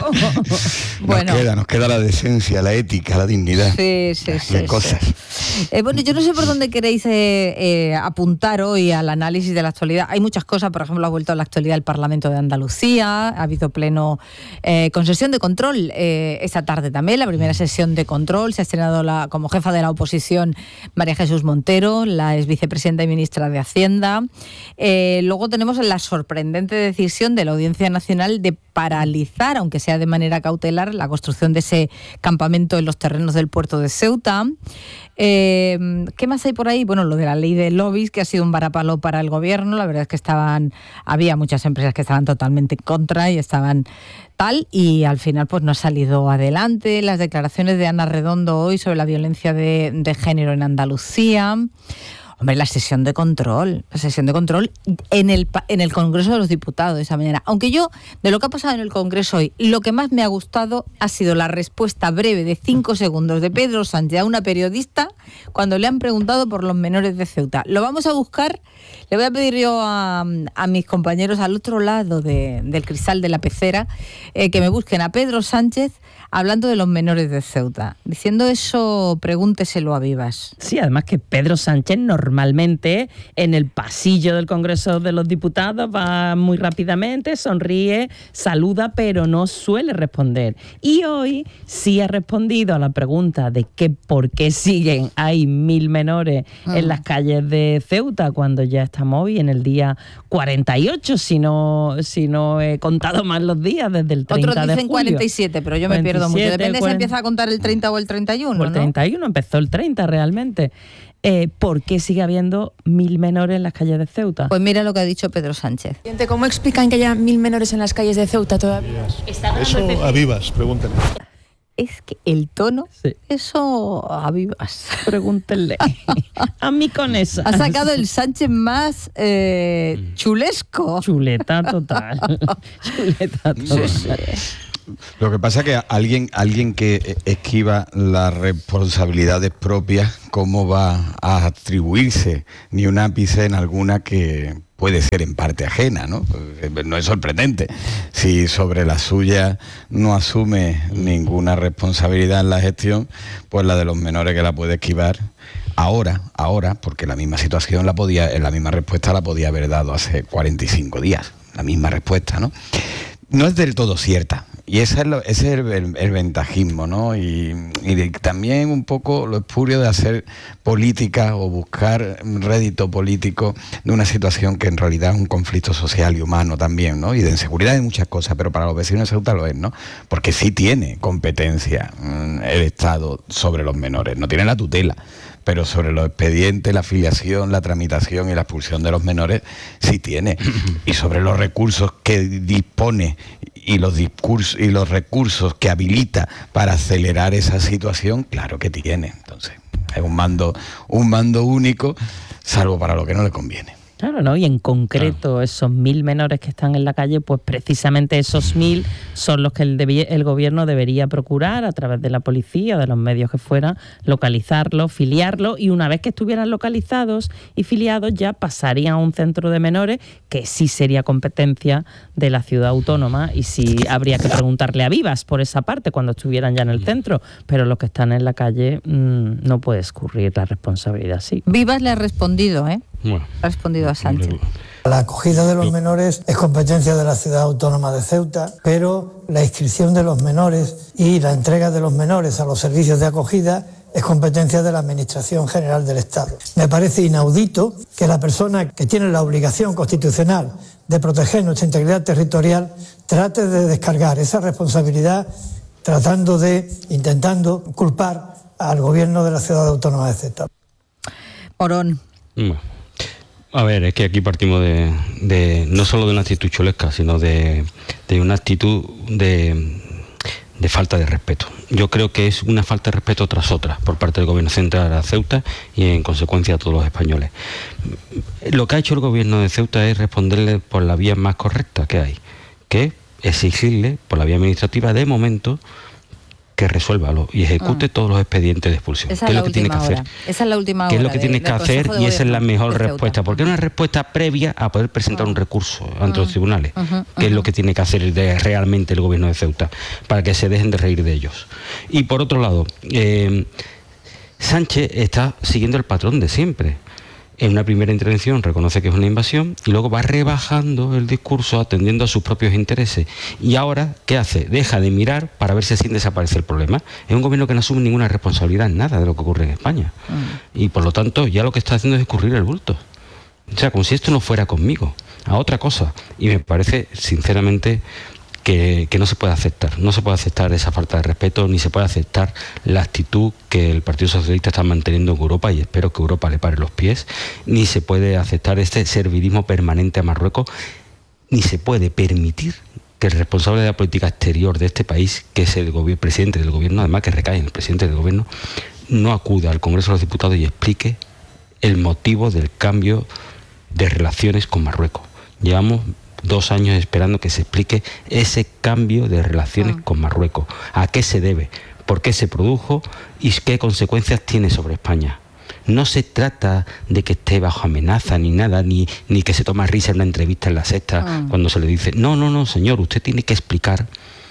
Bueno. Nos queda, nos queda la decencia, la ética, la dignidad. Sí, sí, sí. Las cosas. Sí. Eh, bueno, yo no sé por dónde queréis eh, eh, apuntar hoy al análisis de la actualidad. Hay muchas cosas, por ejemplo, ha vuelto a la actualidad el Parlamento de Andalucía, ha habido pleno eh, con sesión de control eh, esta tarde también, la primera sesión de control. Se ha estrenado la, como jefa de la oposición María Jesús Montero, la ex vicepresidenta y ministra de Hacienda. Eh, luego tenemos la sorprendente decisión de la Audiencia Nacional de paralizar, aunque sea de manera cautelar, la construcción de ese campamento en los terrenos del puerto de Ceuta. Eh, ¿Qué más hay por ahí? Bueno, lo de la ley de lobbies, que ha sido un varapalo para el gobierno. La verdad es que estaban, había muchas empresas que estaban totalmente en contra y estaban tal, y al final pues no ha salido adelante. Las declaraciones de Ana Redondo hoy sobre la violencia de, de género en Andalucía. Hombre, la sesión de control, la sesión de control en el, en el Congreso de los Diputados de esa manera. Aunque yo, de lo que ha pasado en el Congreso hoy, lo que más me ha gustado ha sido la respuesta breve de cinco segundos de Pedro Sánchez a una periodista cuando le han preguntado por los menores de Ceuta. Lo vamos a buscar, le voy a pedir yo a, a mis compañeros al otro lado de, del cristal de la pecera eh, que me busquen a Pedro Sánchez hablando de los menores de Ceuta. Diciendo eso, pregúnteselo a Vivas. Sí, además que Pedro Sánchez nos normalmente en el pasillo del Congreso de los Diputados va muy rápidamente, sonríe, saluda, pero no suele responder. Y hoy sí ha respondido a la pregunta de que por qué siguen hay mil menores mm. en las calles de Ceuta cuando ya estamos hoy en el día cuarenta y ocho, si no, si no he contado mal los días desde el treinta Otros de dicen julio. cuarenta y siete, pero yo me pierdo mucho. Depende si empieza a contar el treinta o el treinta y uno, ¿no? El treinta y uno, empezó el treinta realmente. Eh, ¿Por qué sigue habiendo mil menores en las calles de Ceuta? Pues mira lo que ha dicho Pedro Sánchez. ¿Cómo explican que haya mil menores en las calles de Ceuta todavía? Eso a vivas, pregúntenle. Es que el tono, sí. Eso a vivas. Pregúntenle. A mí con eso. Ha sacado el Sánchez más eh, chulesco. Chuleta total. Chuleta total. Sí. Lo que pasa es que alguien, alguien que esquiva las responsabilidades propias, ¿cómo va a atribuirse ni un ápice en alguna que puede ser en parte ajena, ¿no? No es sorprendente. Si sobre la suya no asume ninguna responsabilidad en la gestión, pues la de los menores que la puede esquivar ahora, ahora, porque la misma situación la podía, la misma respuesta la podía haber dado hace cuarenta y cinco días, la misma respuesta, ¿no? No es del todo cierta. Y ese es, lo, ese es el, el, el ventajismo, ¿no? Y, y también un poco lo espurio de hacer política o buscar rédito político de una situación que en realidad es un conflicto social y humano también, ¿no? Y de inseguridad y muchas cosas, pero para los vecinos de Ceuta lo es, ¿no? Porque sí tiene competencia el Estado sobre los menores, no tiene la tutela, pero sobre los expedientes, la afiliación, la tramitación y la expulsión de los menores sí tiene. Y sobre los recursos que dispone y los discursos y los recursos que habilita para acelerar esa situación, claro que tiene. Entonces, es un mando, un mando único, salvo para lo que no le conviene. Claro, ¿no? Y en concreto, claro, esos mil menores que están en la calle, pues precisamente esos mil son los que el, debi- el gobierno debería procurar a través de la policía, de los medios que fueran, localizarlos, filiarlos, y una vez que estuvieran localizados y filiados ya pasarían a un centro de menores que sí sería competencia de la ciudad autónoma y sí habría que preguntarle a Vivas por esa parte cuando estuvieran ya en el centro, pero los que están en la calle mmm, no puede escurrir la responsabilidad así. Vivas le ha respondido, ¿eh? Bueno, ha respondido a Sánchez. La acogida de los menores es competencia de la ciudad autónoma de Ceuta, pero la inscripción de los menores y la entrega de los menores a los servicios de acogida es competencia de la Administración General del Estado. Me parece inaudito que la persona que tiene la obligación constitucional de proteger nuestra integridad territorial trate de descargar esa responsabilidad tratando de, intentando culpar al gobierno de la ciudad autónoma de Ceuta. Morón. Bueno. A ver, es que aquí partimos de, de no solo de una actitud chulesca, sino de, de una actitud de, de falta de respeto. Yo creo que es una falta de respeto tras otra por parte del gobierno central a Ceuta y en consecuencia a todos los españoles. Lo que ha hecho el gobierno de Ceuta es responderle por la vía más correcta que hay, que exigirle por la vía administrativa de momento que resuélvalo y ejecute mm. todos los expedientes de expulsión. Esa ¿Qué es es lo que tiene que hacer? Hora. Esa es la última hora. ¿Qué es lo que de, tiene que hacer? Y esa es la mejor respuesta, porque es una respuesta previa a poder presentar uh-huh. un recurso ante uh-huh. los tribunales. Uh-huh. Uh-huh. ¿Qué es lo que tiene que hacer de, realmente el gobierno de Ceuta? Para que se dejen de reír de ellos. Y por otro lado, eh, Sánchez está siguiendo el patrón de siempre. En una primera intervención reconoce que es una invasión y luego va rebajando el discurso atendiendo a sus propios intereses. Y ahora, ¿qué hace? Deja de mirar para ver si así desaparece el problema. Es un gobierno que no asume ninguna responsabilidad en nada de lo que ocurre en España. Mm. Y por lo tanto, ya lo que está haciendo es escurrir el bulto. O sea, como si esto no fuera conmigo, a otra cosa. Y me parece, sinceramente, que, que no se puede aceptar. No se puede aceptar esa falta de respeto, ni se puede aceptar la actitud que el Partido Socialista está manteniendo en Europa, y espero que Europa le pare los pies, ni se puede aceptar este servilismo permanente a Marruecos, ni se puede permitir que el responsable de la política exterior de este país, que es el gobi- presidente del gobierno, además que recae en el presidente del gobierno, no acuda al Congreso de los Diputados y explique el motivo del cambio de relaciones con Marruecos. Llevamos dos años esperando que se explique ese cambio de relaciones ah. con Marruecos. ¿A qué se debe? ¿Por qué se produjo? ¿Y qué consecuencias tiene sobre España? No se trata de que esté bajo amenaza ni nada, ni, ni que se toma risa en una entrevista en La Sexta ah. cuando se le dice, no, no, no, señor, usted tiene que explicar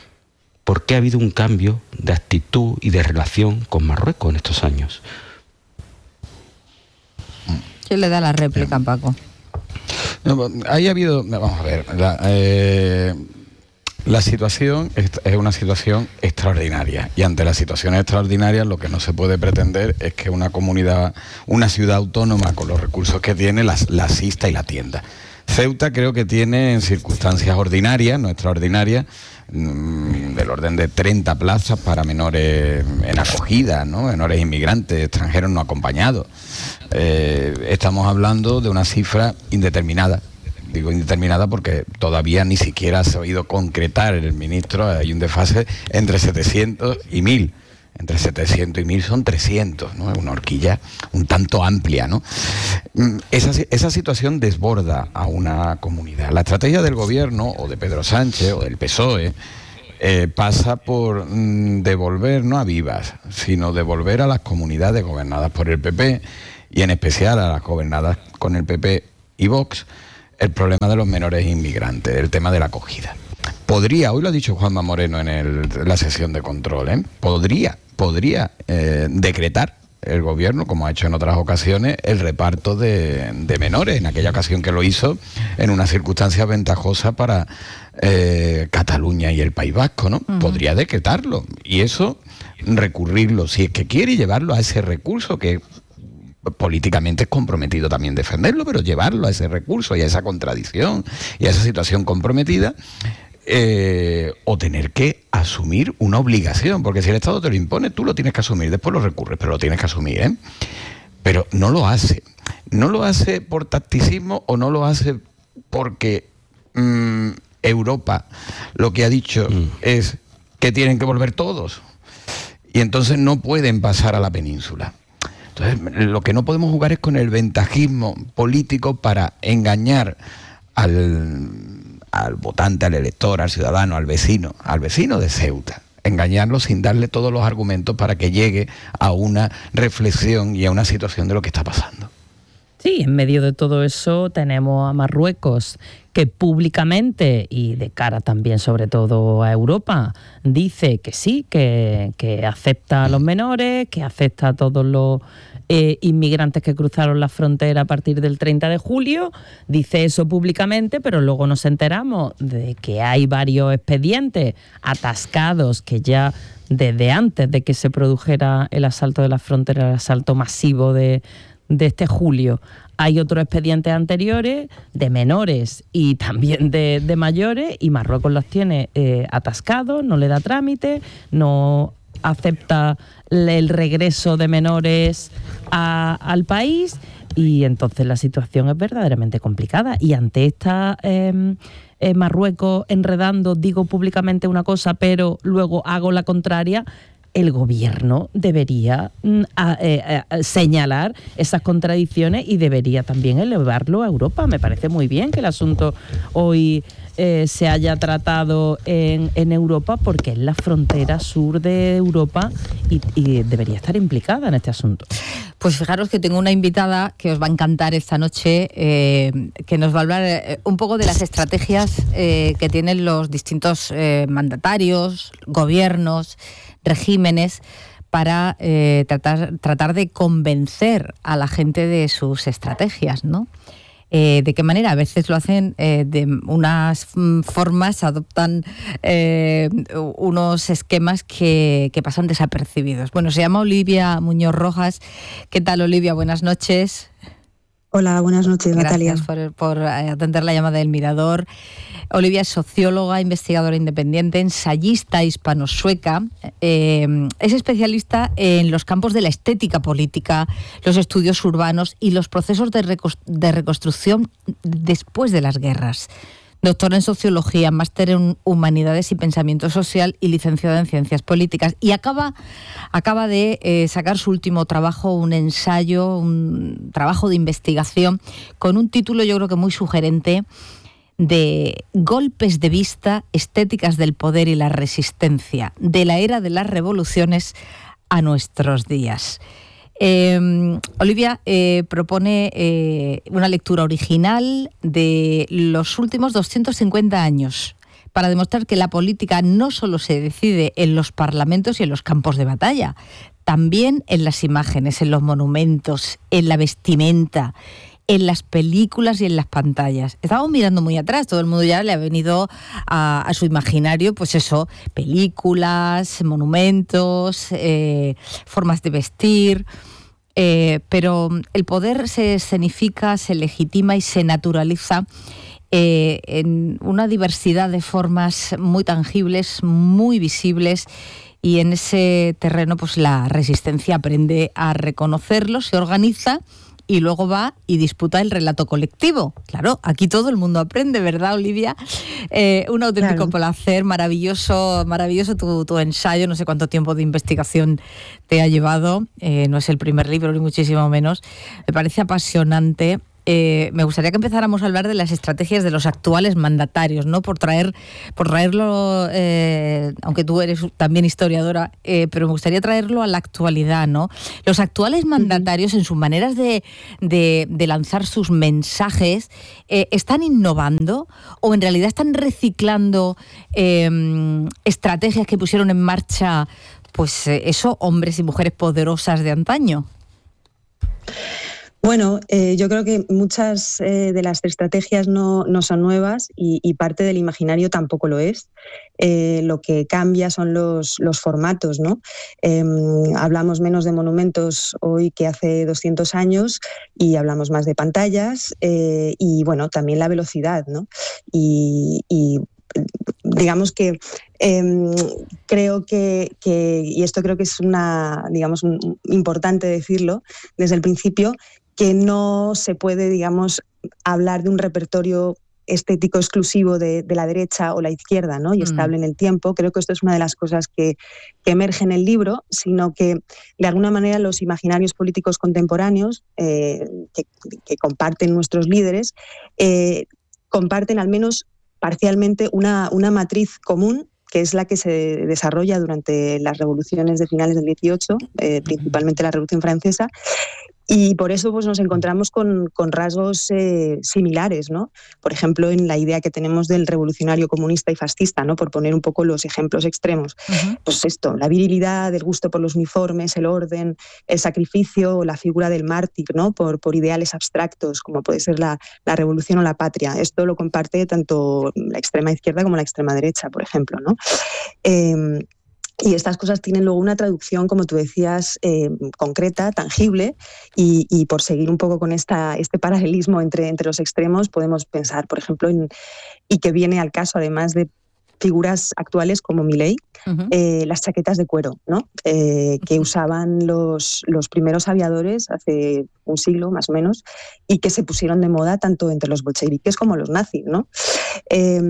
por qué ha habido un cambio de actitud y de relación con Marruecos en estos años. ¿Quién le da la réplica, Paco? No, ahí ha habido, vamos a ver, la, eh, la situación es, es una situación extraordinaria, y ante las situaciones extraordinarias lo que no se puede pretender es que una comunidad, una ciudad autónoma con los recursos que tiene la, la asista y la atienda. Ceuta creo que tiene en circunstancias ordinarias, no extraordinarias, mmm, del orden de treinta plazas para menores en acogida, ¿no? Menores inmigrantes, extranjeros no acompañados. Eh, estamos hablando de una cifra indeterminada. Digo indeterminada porque todavía ni siquiera se ha oído concretar el ministro, hay un desfase entre setecientos y mil. Entre setecientos y mil son trescientos, ¿no? Es una horquilla un tanto amplia, ¿no? Esa, esa situación desborda a una comunidad. La estrategia del gobierno, o de Pedro Sánchez, o del P S O E, eh, pasa por mm, devolver, no a Vivas, sino devolver a las comunidades gobernadas por el P P, y en especial a las gobernadas con el P P y Vox, el problema de los menores inmigrantes, el tema de la acogida. Podría, hoy lo ha dicho Juanma Moreno en el, la sesión de control, ¿eh? podría, podría eh, decretar el gobierno, como ha hecho en otras ocasiones, el reparto de, de menores, en aquella ocasión que lo hizo en una circunstancia ventajosa para eh, Cataluña y el País Vasco, ¿no? Uh-huh. Podría decretarlo, y eso recurrirlo, si es que quiere, llevarlo a ese recurso que políticamente es comprometido también defenderlo, pero llevarlo a ese recurso y a esa contradicción y a esa situación comprometida. Eh, o tener que asumir una obligación, porque si el Estado te lo impone, tú lo tienes que asumir, después lo recurres, pero lo tienes que asumir, ¿eh? Pero no lo hace. No lo hace por tacticismo o no lo hace porque mmm, Europa lo que ha dicho mm. es que tienen que volver todos y entonces no pueden pasar a la península. Entonces, lo que no podemos jugar es con el ventajismo político para engañar al... al votante, al elector, al ciudadano, al vecino, al vecino de Ceuta. Engañarlo sin darle todos los argumentos para que llegue a una reflexión y a una situación de lo que está pasando. Sí, en medio de todo eso tenemos a Marruecos, que públicamente y de cara también sobre todo a Europa dice que sí, que, que acepta a los menores, que acepta a todos los eh, inmigrantes que cruzaron la frontera a partir del treinta de julio, dice eso públicamente, pero luego nos enteramos de que hay varios expedientes atascados que ya desde antes de que se produjera el asalto de la frontera, el asalto masivo de, de este julio, hay otros expedientes anteriores de menores y también de, de mayores, y Marruecos los tiene eh, atascados, no le da trámite, no acepta el regreso de menores a, al país, y entonces la situación es verdaderamente complicada. Y ante esta eh, eh, Marruecos enredando, digo públicamente una cosa pero luego hago la contraria, el gobierno debería mm, a, eh, a, señalar esas contradicciones y debería también elevarlo a Europa. Me parece muy bien que el asunto hoy eh, se haya tratado en, en Europa, porque es la frontera sur de Europa y, y debería estar implicada en este asunto. Pues fijaros que tengo una invitada que os va a encantar esta noche, eh, que nos va a hablar eh, un poco de las estrategias eh, que tienen los distintos eh, mandatarios, gobiernos, regímenes, para eh, tratar, tratar de convencer a la gente de sus estrategias, ¿no? Eh, ¿De qué manera? A veces lo hacen eh, de unas formas, adoptan eh, unos esquemas que, que pasan desapercibidos. Bueno, se llama Olivia Muñoz Rojas. ¿Qué tal, Olivia? Buenas noches. Hola, buenas noches, Natalia. Gracias por, por atender la llamada del Mirador. Olivia es socióloga, investigadora independiente, ensayista hispano-sueca. Eh, es especialista en los campos de la estética política, los estudios urbanos y los procesos de, reconstru- de reconstrucción después de las guerras. Doctora en Sociología, máster en Humanidades y Pensamiento Social y licenciada en Ciencias Políticas. Y acaba, acaba de eh, sacar su último trabajo, un ensayo, un trabajo de investigación con un título yo creo que muy sugerente, de Golpes de vista, estéticas del poder y la resistencia, de la era de las revoluciones a nuestros días. Eh, Olivia eh, propone eh, una lectura original de los últimos doscientos cincuenta años, para demostrar que la política no solo se decide en los parlamentos y en los campos de batalla, también en las imágenes, en los monumentos, en la vestimenta, en las películas y en las pantallas. Estamos mirando muy atrás, todo el mundo ya le ha venido a, a su imaginario, pues eso, películas, monumentos, eh, formas de vestir, eh, pero el poder se escenifica, se legitima y se naturaliza eh, en una diversidad de formas muy tangibles, muy visibles, y en ese terreno pues la resistencia aprende a reconocerlo, se organiza y luego va y disputa el relato colectivo. Claro, aquí todo el mundo aprende, ¿verdad, Olivia? Eh, un auténtico claro. placer, maravilloso, maravilloso tu, tu ensayo, no sé cuánto tiempo de investigación te ha llevado, eh, no es el primer libro ni muchísimo menos, me parece apasionante. Eh, me gustaría que empezáramos a hablar de las estrategias de los actuales mandatarios, ¿no? Por traer, por traerlo, eh, aunque tú eres también historiadora, eh, pero me gustaría traerlo a la actualidad, ¿no? Los actuales mandatarios, en sus maneras de, de, de lanzar sus mensajes, eh, ¿están innovando o en realidad están reciclando eh, estrategias que pusieron en marcha, pues eh, eso, hombres y mujeres poderosas de antaño? Bueno, eh, yo creo que muchas eh, de las estrategias no, no son nuevas y, y parte del imaginario tampoco lo es. Eh, lo que cambia son los, los formatos, ¿no? Eh, hablamos menos de monumentos hoy que hace doscientos años y hablamos más de pantallas eh, y, bueno, también la velocidad, ¿no? Y, y digamos que eh, creo que, que, y esto creo que es una, digamos, un, importante decirlo desde el principio, que no se puede, digamos, hablar de un repertorio estético exclusivo de, de la derecha o la izquierda, ¿no? Y estable mm. en el tiempo. Creo que esto es una de las cosas que, que emerge en el libro, sino que de alguna manera los imaginarios políticos contemporáneos eh, que, que comparten nuestros líderes eh, comparten al menos parcialmente una, una matriz común, que es la que se desarrolla durante las revoluciones de finales del dieciocho, eh, principalmente la Revolución Francesa. Y por eso pues, nos encontramos con, con rasgos eh, similares, ¿no? Por ejemplo, en la idea que tenemos del revolucionario comunista y fascista, ¿no? Por poner un poco los ejemplos extremos. Uh-huh. Pues esto, la virilidad, el gusto por los uniformes, el orden, el sacrificio, la figura del mártir, ¿no? Por, por ideales abstractos, como puede ser la, la revolución o la patria. Esto lo comparte tanto la extrema izquierda como la extrema derecha, por ejemplo, ¿no? Eh, Y estas cosas tienen luego una traducción, como tú decías, eh, concreta, tangible, y, y por seguir un poco con esta, este paralelismo entre, entre los extremos, podemos pensar, por ejemplo, en, y que viene al caso, además de figuras actuales como Milei, uh-huh. eh, las chaquetas de cuero, ¿no? Eh, que usaban los, los primeros aviadores hace un siglo más o menos, y que se pusieron de moda tanto entre los bolcheviques como los nazis, ¿no? Eh,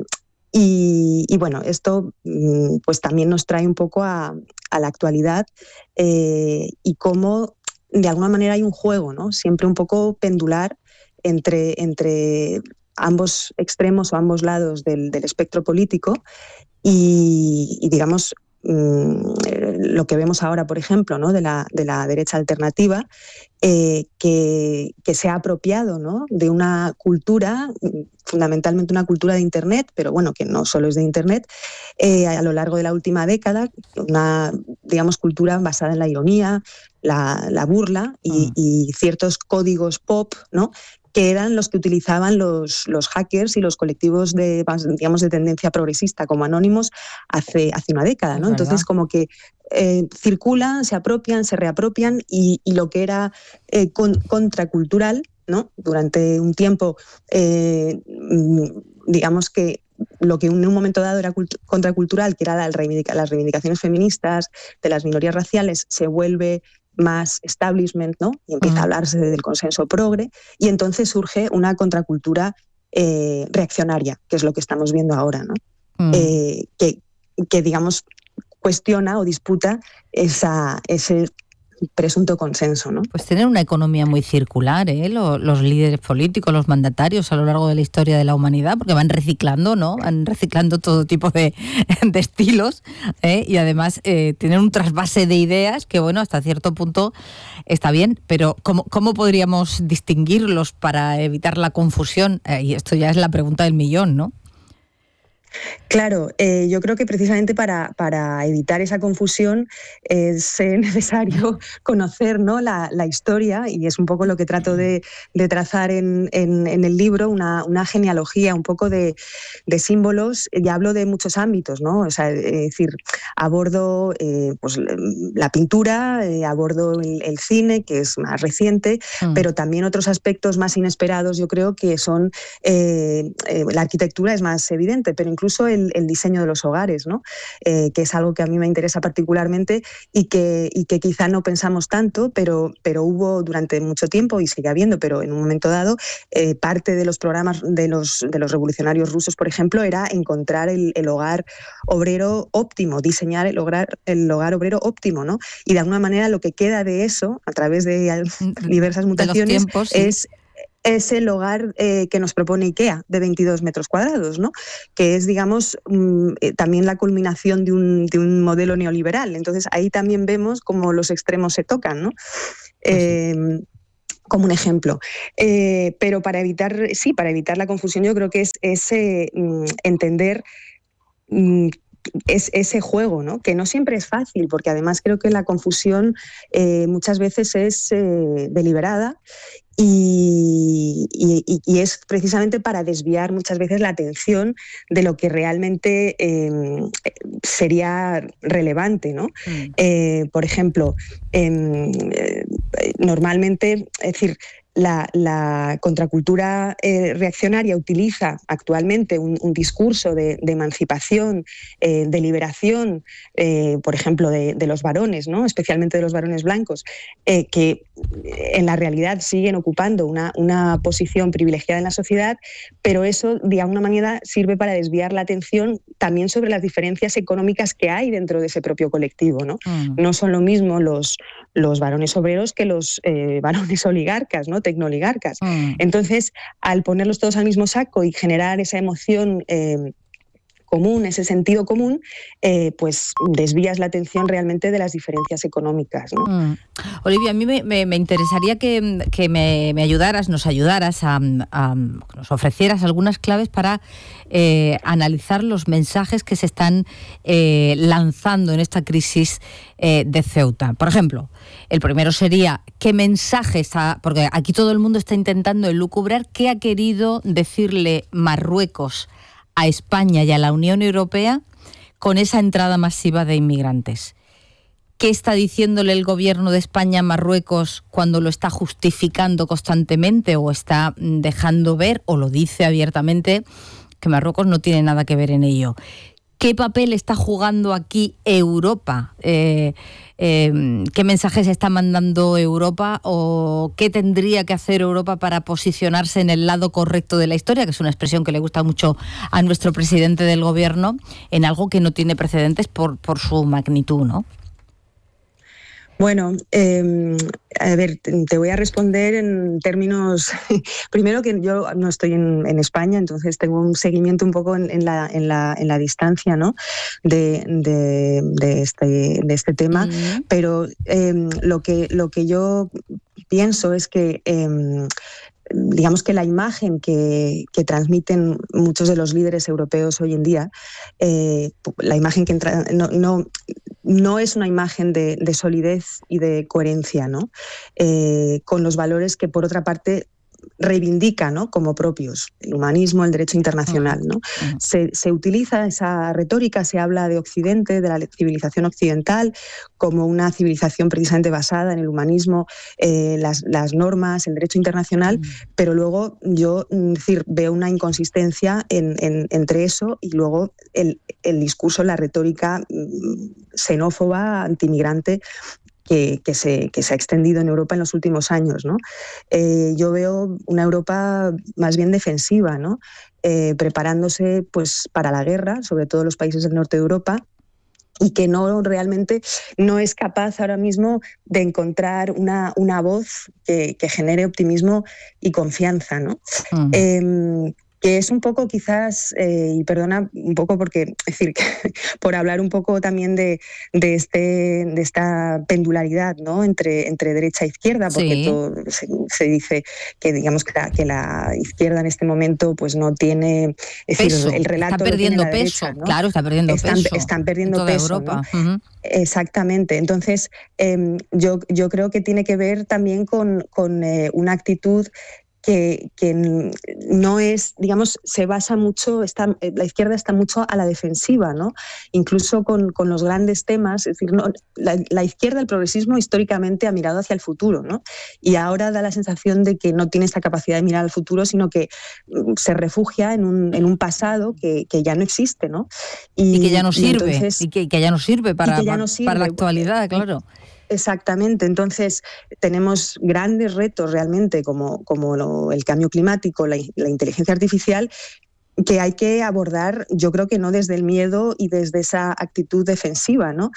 Y, y bueno, esto pues también nos trae un poco a, a la actualidad eh, y cómo de alguna manera hay un juego, ¿no? Siempre un poco pendular entre, entre ambos extremos o ambos lados del, del espectro político y, y digamos mmm, lo que vemos ahora, por ejemplo, ¿no? de, la, de la derecha alternativa, eh, que, que se ha apropiado, ¿no? de una cultura, fundamentalmente una cultura de Internet, pero bueno, que no solo es de Internet, eh, a lo largo de la última década, una, digamos, cultura basada en la ironía, la, la burla y, mm. y ciertos códigos pop, ¿no? que eran los que utilizaban los, los hackers y los colectivos de, digamos, de tendencia progresista como Anónimos hace, hace una década, ¿no? Entonces, como que eh, circulan, se apropian, se reapropian y, y lo que era eh, con, contracultural, ¿no? Durante un tiempo, eh, digamos que lo que en un momento dado era cult- contracultural, que eran la reivindica- las reivindicaciones feministas de las minorías raciales, se vuelve más establishment, ¿no? Y empieza uh-huh. a hablarse del consenso progre, y entonces surge una contracultura eh, reaccionaria, que es lo que estamos viendo ahora, ¿no? Uh-huh. Eh, que, que, digamos, cuestiona o disputa esa, ese presunto consenso, ¿no? Pues tienen una economía muy circular, ¿eh? Los, los líderes políticos, los mandatarios a lo largo de la historia de la humanidad, porque van reciclando, ¿no? Van reciclando todo tipo de, de estilos, ¿eh? Y además eh, tienen un trasvase de ideas que, bueno, hasta cierto punto está bien, pero ¿cómo, cómo podríamos distinguirlos para evitar la confusión? Eh, y esto ya es la pregunta del millón, ¿no? Claro, eh, yo creo que precisamente para, para evitar esa confusión es eh, necesario conocer, ¿no?, la, la historia, y es un poco lo que trato de, de trazar en, en, en el libro, una, una genealogía un poco de, de símbolos, y hablo de muchos ámbitos, ¿no? O sea, es decir, abordo eh, pues, la pintura, eh, abordo el, el cine, que es más reciente, mm. pero también otros aspectos más inesperados, yo creo que son, eh, eh, la arquitectura es más evidente, pero incluso el, el diseño de los hogares, ¿no? Eh, que es algo que a mí me interesa particularmente y que, y que quizá no pensamos tanto, pero, pero hubo durante mucho tiempo, y sigue habiendo, pero en un momento dado, eh, parte de los programas de los, de los revolucionarios rusos, por ejemplo, era encontrar el, el hogar obrero óptimo, diseñar el hogar, el hogar obrero óptimo, ¿no? Y de alguna manera lo que queda de eso, a través de diversas mutaciones, de los tiempos, sí. es... es el hogar eh, que nos propone IKEA, de veintidós metros cuadrados, ¿no? Que es, digamos, mm, eh, también la culminación de un, de un modelo neoliberal. Entonces, ahí también vemos cómo los extremos se tocan, ¿no? Eh, como un ejemplo. Eh, pero para evitar, sí, para evitar la confusión, yo creo que es, es eh, entender... Mm, Es ese juego, ¿no? Que no siempre es fácil, porque además creo que la confusión eh, muchas veces es eh, deliberada y, y, y es precisamente para desviar muchas veces la atención de lo que realmente eh, sería relevante, ¿no? Mm. Eh, por ejemplo, eh, normalmente, es decir, La, la contracultura eh, reaccionaria utiliza actualmente un, un discurso de, de emancipación, eh, de liberación, eh, por ejemplo, de, de los varones, ¿no? Especialmente de los varones blancos, eh, que en la realidad siguen ocupando una, una posición privilegiada en la sociedad, pero eso de alguna manera sirve para desviar la atención también sobre las diferencias económicas que hay dentro de ese propio colectivo, ¿no? Mm. No son lo mismo los, los varones obreros que los eh, varones oligarcas, ¿no? Tecnooligarcas. Mm. Entonces, al ponerlos todos al mismo saco y generar esa emoción eh, común, ese sentido común, eh, pues desvías la atención realmente de las diferencias económicas, ¿no? Mm. Olivia, a mí me, me, me interesaría que, que me, me ayudaras, nos ayudaras, a, a, nos ofrecieras algunas claves para eh, analizar los mensajes que se están eh, lanzando en esta crisis eh, de Ceuta. Por ejemplo, el primero sería, ¿qué mensaje está...? Porque aquí todo el mundo está intentando elucubrar qué ha querido decirle Marruecos a España y a la Unión Europea con esa entrada masiva de inmigrantes. ¿Qué está diciéndole el gobierno de España a Marruecos cuando lo está justificando constantemente o está dejando ver, o lo dice abiertamente, que Marruecos no tiene nada que ver en ello? ¿Qué papel está jugando aquí Europa? Eh, eh, ¿Qué mensajes está mandando Europa o qué tendría que hacer Europa para posicionarse en el lado correcto de la historia, que es una expresión que le gusta mucho a nuestro presidente del gobierno, en algo que no tiene precedentes por, por su magnitud, ¿no? Bueno, eh, a ver, te voy a responder en términos... Primero que yo no estoy en, en España, entonces tengo un seguimiento un poco en, en, la, en, la, en la distancia, ¿no? de, de, de, este, de este tema, uh-huh. pero eh, lo, que, lo que yo pienso es que... Eh, digamos que la imagen que, que transmiten muchos de los líderes europeos hoy en día, eh, la imagen que entra, no, no, no es una imagen de, de solidez y de coherencia, ¿no? Eh, con los valores que, por otra parte, reivindica, ¿no?, como propios, el humanismo, el derecho internacional, ¿no? Uh-huh. Se, se utiliza esa retórica, se habla de Occidente, de la civilización occidental, como una civilización precisamente basada en el humanismo, eh, las, las normas, el derecho internacional, uh-huh. pero luego yo es decir, veo una inconsistencia en, en, entre eso y luego el, el discurso, la retórica xenófoba, antimigrante, Que, que, se, que se ha extendido en Europa en los últimos años, ¿no? Eh, yo veo una Europa más bien defensiva, ¿no? Eh, preparándose pues, para la guerra, sobre todo los países del norte de Europa, y que no realmente no es capaz ahora mismo de encontrar una, una voz que, que genere optimismo y confianza, ¿no? Uh-huh. Eh, que es un poco quizás, eh, y perdona un poco porque, es decir, que, por hablar un poco también de, de, este, de esta pendularidad, ¿no? entre, entre derecha e izquierda, porque Sí. todo, se, se dice que digamos que la, que la izquierda en este momento pues no tiene, es Peso. decir, el relato Está lo tiene perdiendo la peso, derecha, ¿no? claro, está perdiendo están, peso están perdiendo en toda peso, Europa. ¿no? Ujú. Exactamente. Entonces, eh, yo, yo creo que tiene que ver también con, con eh, una actitud que, que no es, digamos, se basa mucho, está, la izquierda está mucho a la defensiva, ¿no? Incluso con, con los grandes temas, es decir, no, la, la izquierda, el progresismo históricamente ha mirado hacia el futuro, ¿no? Y ahora da la sensación de que no tiene esta capacidad de mirar al futuro, sino que se refugia en un, en un pasado que, que ya no existe, ¿no? Y, y que ya no y sirve, entonces, y, que, y que ya no sirve para, ya no para, sirve. para la actualidad, claro. Exactamente, entonces tenemos grandes retos realmente como, como lo, el cambio climático, la, la inteligencia artificial, que hay que abordar, yo creo que no desde el miedo y desde esa actitud defensiva, ¿no?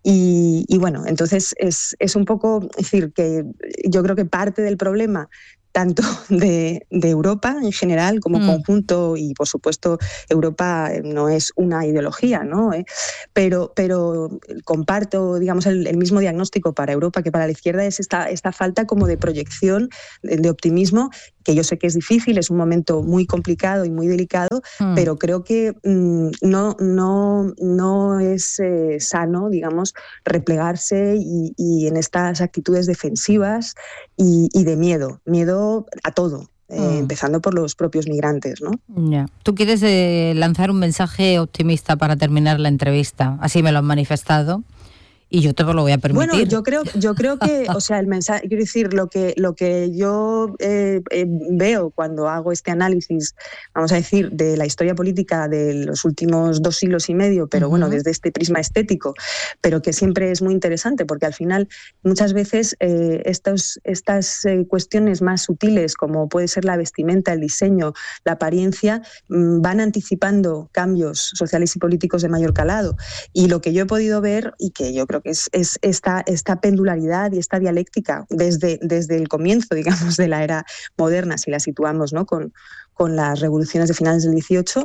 Y, y bueno, entonces es, es un poco, es decir, que yo creo que parte del problema tanto de, de Europa en general como mm. conjunto, y por supuesto Europa no es una ideología, ¿no? ¿Eh? Pero, pero comparto, digamos, el, el mismo diagnóstico para Europa que para la izquierda, es esta, esta falta como de proyección, de, de optimismo, que yo sé que es difícil, es un momento muy complicado y muy delicado, mm. pero creo que mmm, no, no, no es eh, sano, digamos, replegarse y, y en estas actitudes defensivas y, y de miedo, miedo a todo, eh, mm. empezando por los propios migrantes, ¿no? Yeah. Tú quieres eh, lanzar un mensaje optimista para terminar la entrevista, así me lo han manifestado. Y yo te lo voy a permitir. Bueno, yo creo, yo creo que, o sea, el mensaje, quiero decir, lo que, lo que yo eh, eh, veo cuando hago este análisis, vamos a decir, de la historia política de los últimos dos siglos y medio, pero uh-huh. bueno, desde este prisma estético, pero que siempre es muy interesante, porque al final muchas veces eh, estos, estas eh, cuestiones más sutiles, como puede ser la vestimenta, el diseño, la apariencia, mmm, van anticipando cambios sociales y políticos de mayor calado. Y lo que yo he podido ver, y que yo creo que es, es esta, esta pendularidad y esta dialéctica desde, desde el comienzo, digamos, de la era moderna, si la situamos, ¿no? con, con las revoluciones de finales del dieciocho,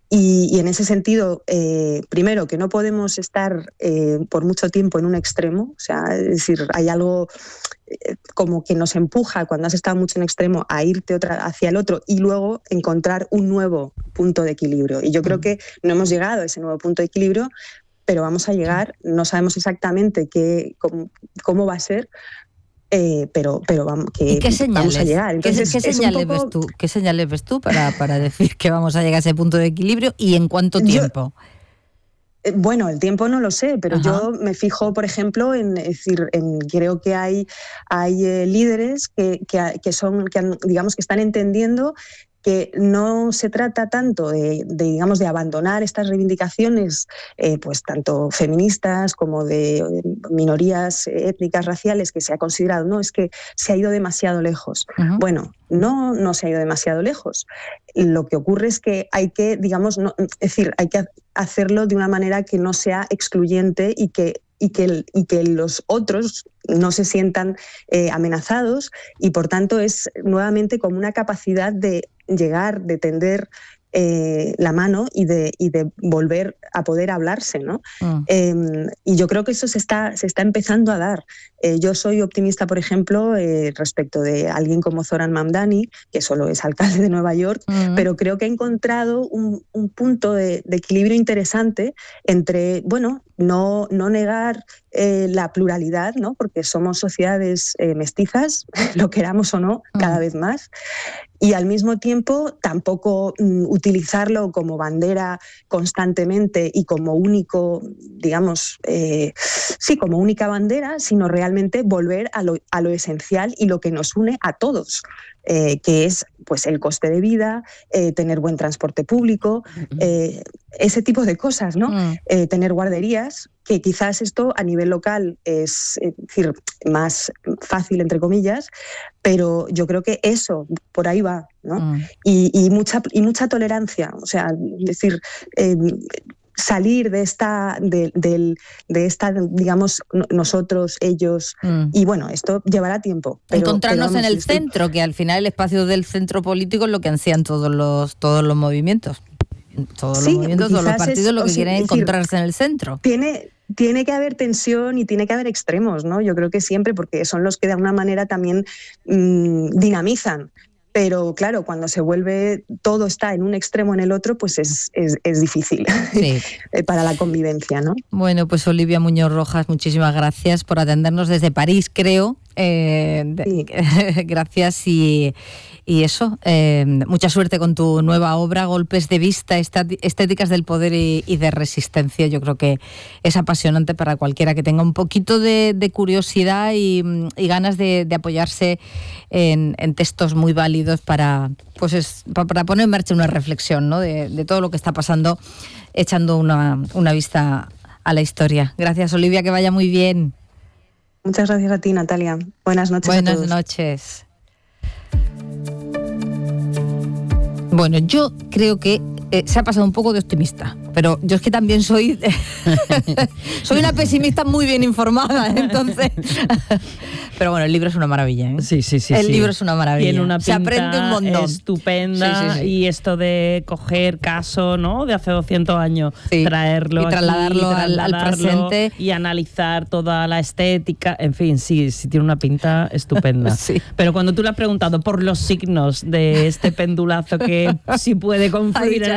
y, y en ese sentido, eh, primero, que no podemos estar eh, por mucho tiempo en un extremo, o sea, es decir, hay algo eh, como que nos empuja cuando has estado mucho en extremo a irte otra, hacia el otro y luego encontrar un nuevo punto de equilibrio. Y yo creo que no hemos llegado a ese nuevo punto de equilibrio, pero vamos a llegar, no sabemos exactamente qué, cómo, cómo va a ser, eh, pero, pero vamos, que ¿Y qué señales, vamos a llegar. Entonces, ¿qué, qué, señales poco... ves tú, ¿Qué señales ves tú para, para decir que vamos a llegar a ese punto de equilibrio y en cuánto tiempo? Yo, Bueno, el tiempo no lo sé, pero Ajá. yo me fijo, por ejemplo, en, es decir, en, creo que hay, hay eh, líderes que, que, que son, que han, digamos, que están entendiendo que no se trata tanto de, de, digamos, de abandonar estas reivindicaciones, eh, pues tanto feministas como de, de minorías étnicas, raciales, que se ha considerado, no, es que se ha ido demasiado lejos. Uh-huh. Bueno, no, no se ha ido demasiado lejos. Lo que ocurre es que hay que, digamos, no, es decir, hay que hacerlo de una manera que no sea excluyente y que Y que, y que los otros no se sientan eh, amenazados, y por tanto es nuevamente como una capacidad de llegar, de tender eh, la mano y de, y de volver a poder hablarse, ¿no? Mm. Eh, y yo creo que eso se está, se está empezando a dar. Eh, yo soy optimista, por ejemplo, eh, respecto de alguien como Zoran Mamdani, que solo es alcalde de Nueva York, mm. pero creo que ha encontrado un, un punto de, de equilibrio interesante entre, bueno, no, no negar eh, la pluralidad, ¿no? Porque somos sociedades eh, mestizas, lo queramos o no, mm. cada vez más, y al mismo tiempo tampoco mm, utilizarlo como bandera constantemente y como único, digamos, eh, sí, como única bandera, sino realmente realmente volver a lo, a lo esencial y lo que nos une a todos, eh, que es pues el coste de vida, eh, tener buen transporte público, eh, ese tipo de cosas, ¿no? Mm. Eh, tener guarderías, que quizás esto a nivel local es, es decir, más fácil, entre comillas, pero yo creo que eso, por ahí va, ¿no? Mm. Y, y, mucha, y mucha tolerancia, o sea, es decir, eh, salir de esta, de, de, de esta, digamos, nosotros, ellos, mm. y bueno, esto llevará tiempo. Pero, Encontrarnos pero vamos, en el estoy... centro, que al final el espacio del centro político es lo que ansían todos los, todos los movimientos. Todos sí, los movimientos, todos los partidos es, lo que quieren es encontrarse decir, en el centro. Tiene... Tiene que haber tensión y tiene que haber extremos, ¿no? Yo creo que siempre, porque son los que de alguna manera también mmm, dinamizan. Pero claro, cuando se vuelve, todo está en un extremo en el otro, pues es, es, es difícil sí. para la convivencia, ¿no? Bueno, pues Olivia Muñoz Rojas, muchísimas gracias por atendernos desde París, creo. Eh, sí. Gracias y, y eso, eh, mucha suerte con tu nueva obra, Golpes de Vista, Estéticas del Poder y, y de Resistencia. Yo creo que es apasionante para cualquiera que tenga un poquito de, de curiosidad y, y ganas de, de apoyarse en, en textos muy válidos para, pues es, para poner en marcha una reflexión, ¿no? de, de todo lo que está pasando, echando una, una vista a la historia. Gracias, Olivia, que vaya muy bien. Muchas gracias a ti, Natalia. Buenas noches Buenas a todos. Buenas noches. Bueno, yo creo que eh, se ha pasado un poco de optimista, pero yo es que también soy soy una pesimista muy bien informada, entonces pero bueno, el libro es una maravilla, ¿eh? Sí, sí, sí. El sí. libro es una maravilla. Tiene una pinta se aprende un montón. Estupenda. Sí, sí, sí. Y esto de coger caso, ¿no? De hace doscientos años, sí. traerlo y trasladarlo, aquí, al, trasladarlo al presente y analizar toda la estética. En fin, sí, sí tiene una pinta estupenda. Sí. Pero cuando tú le has preguntado por los signos de este pendulazo que sí puede confluir en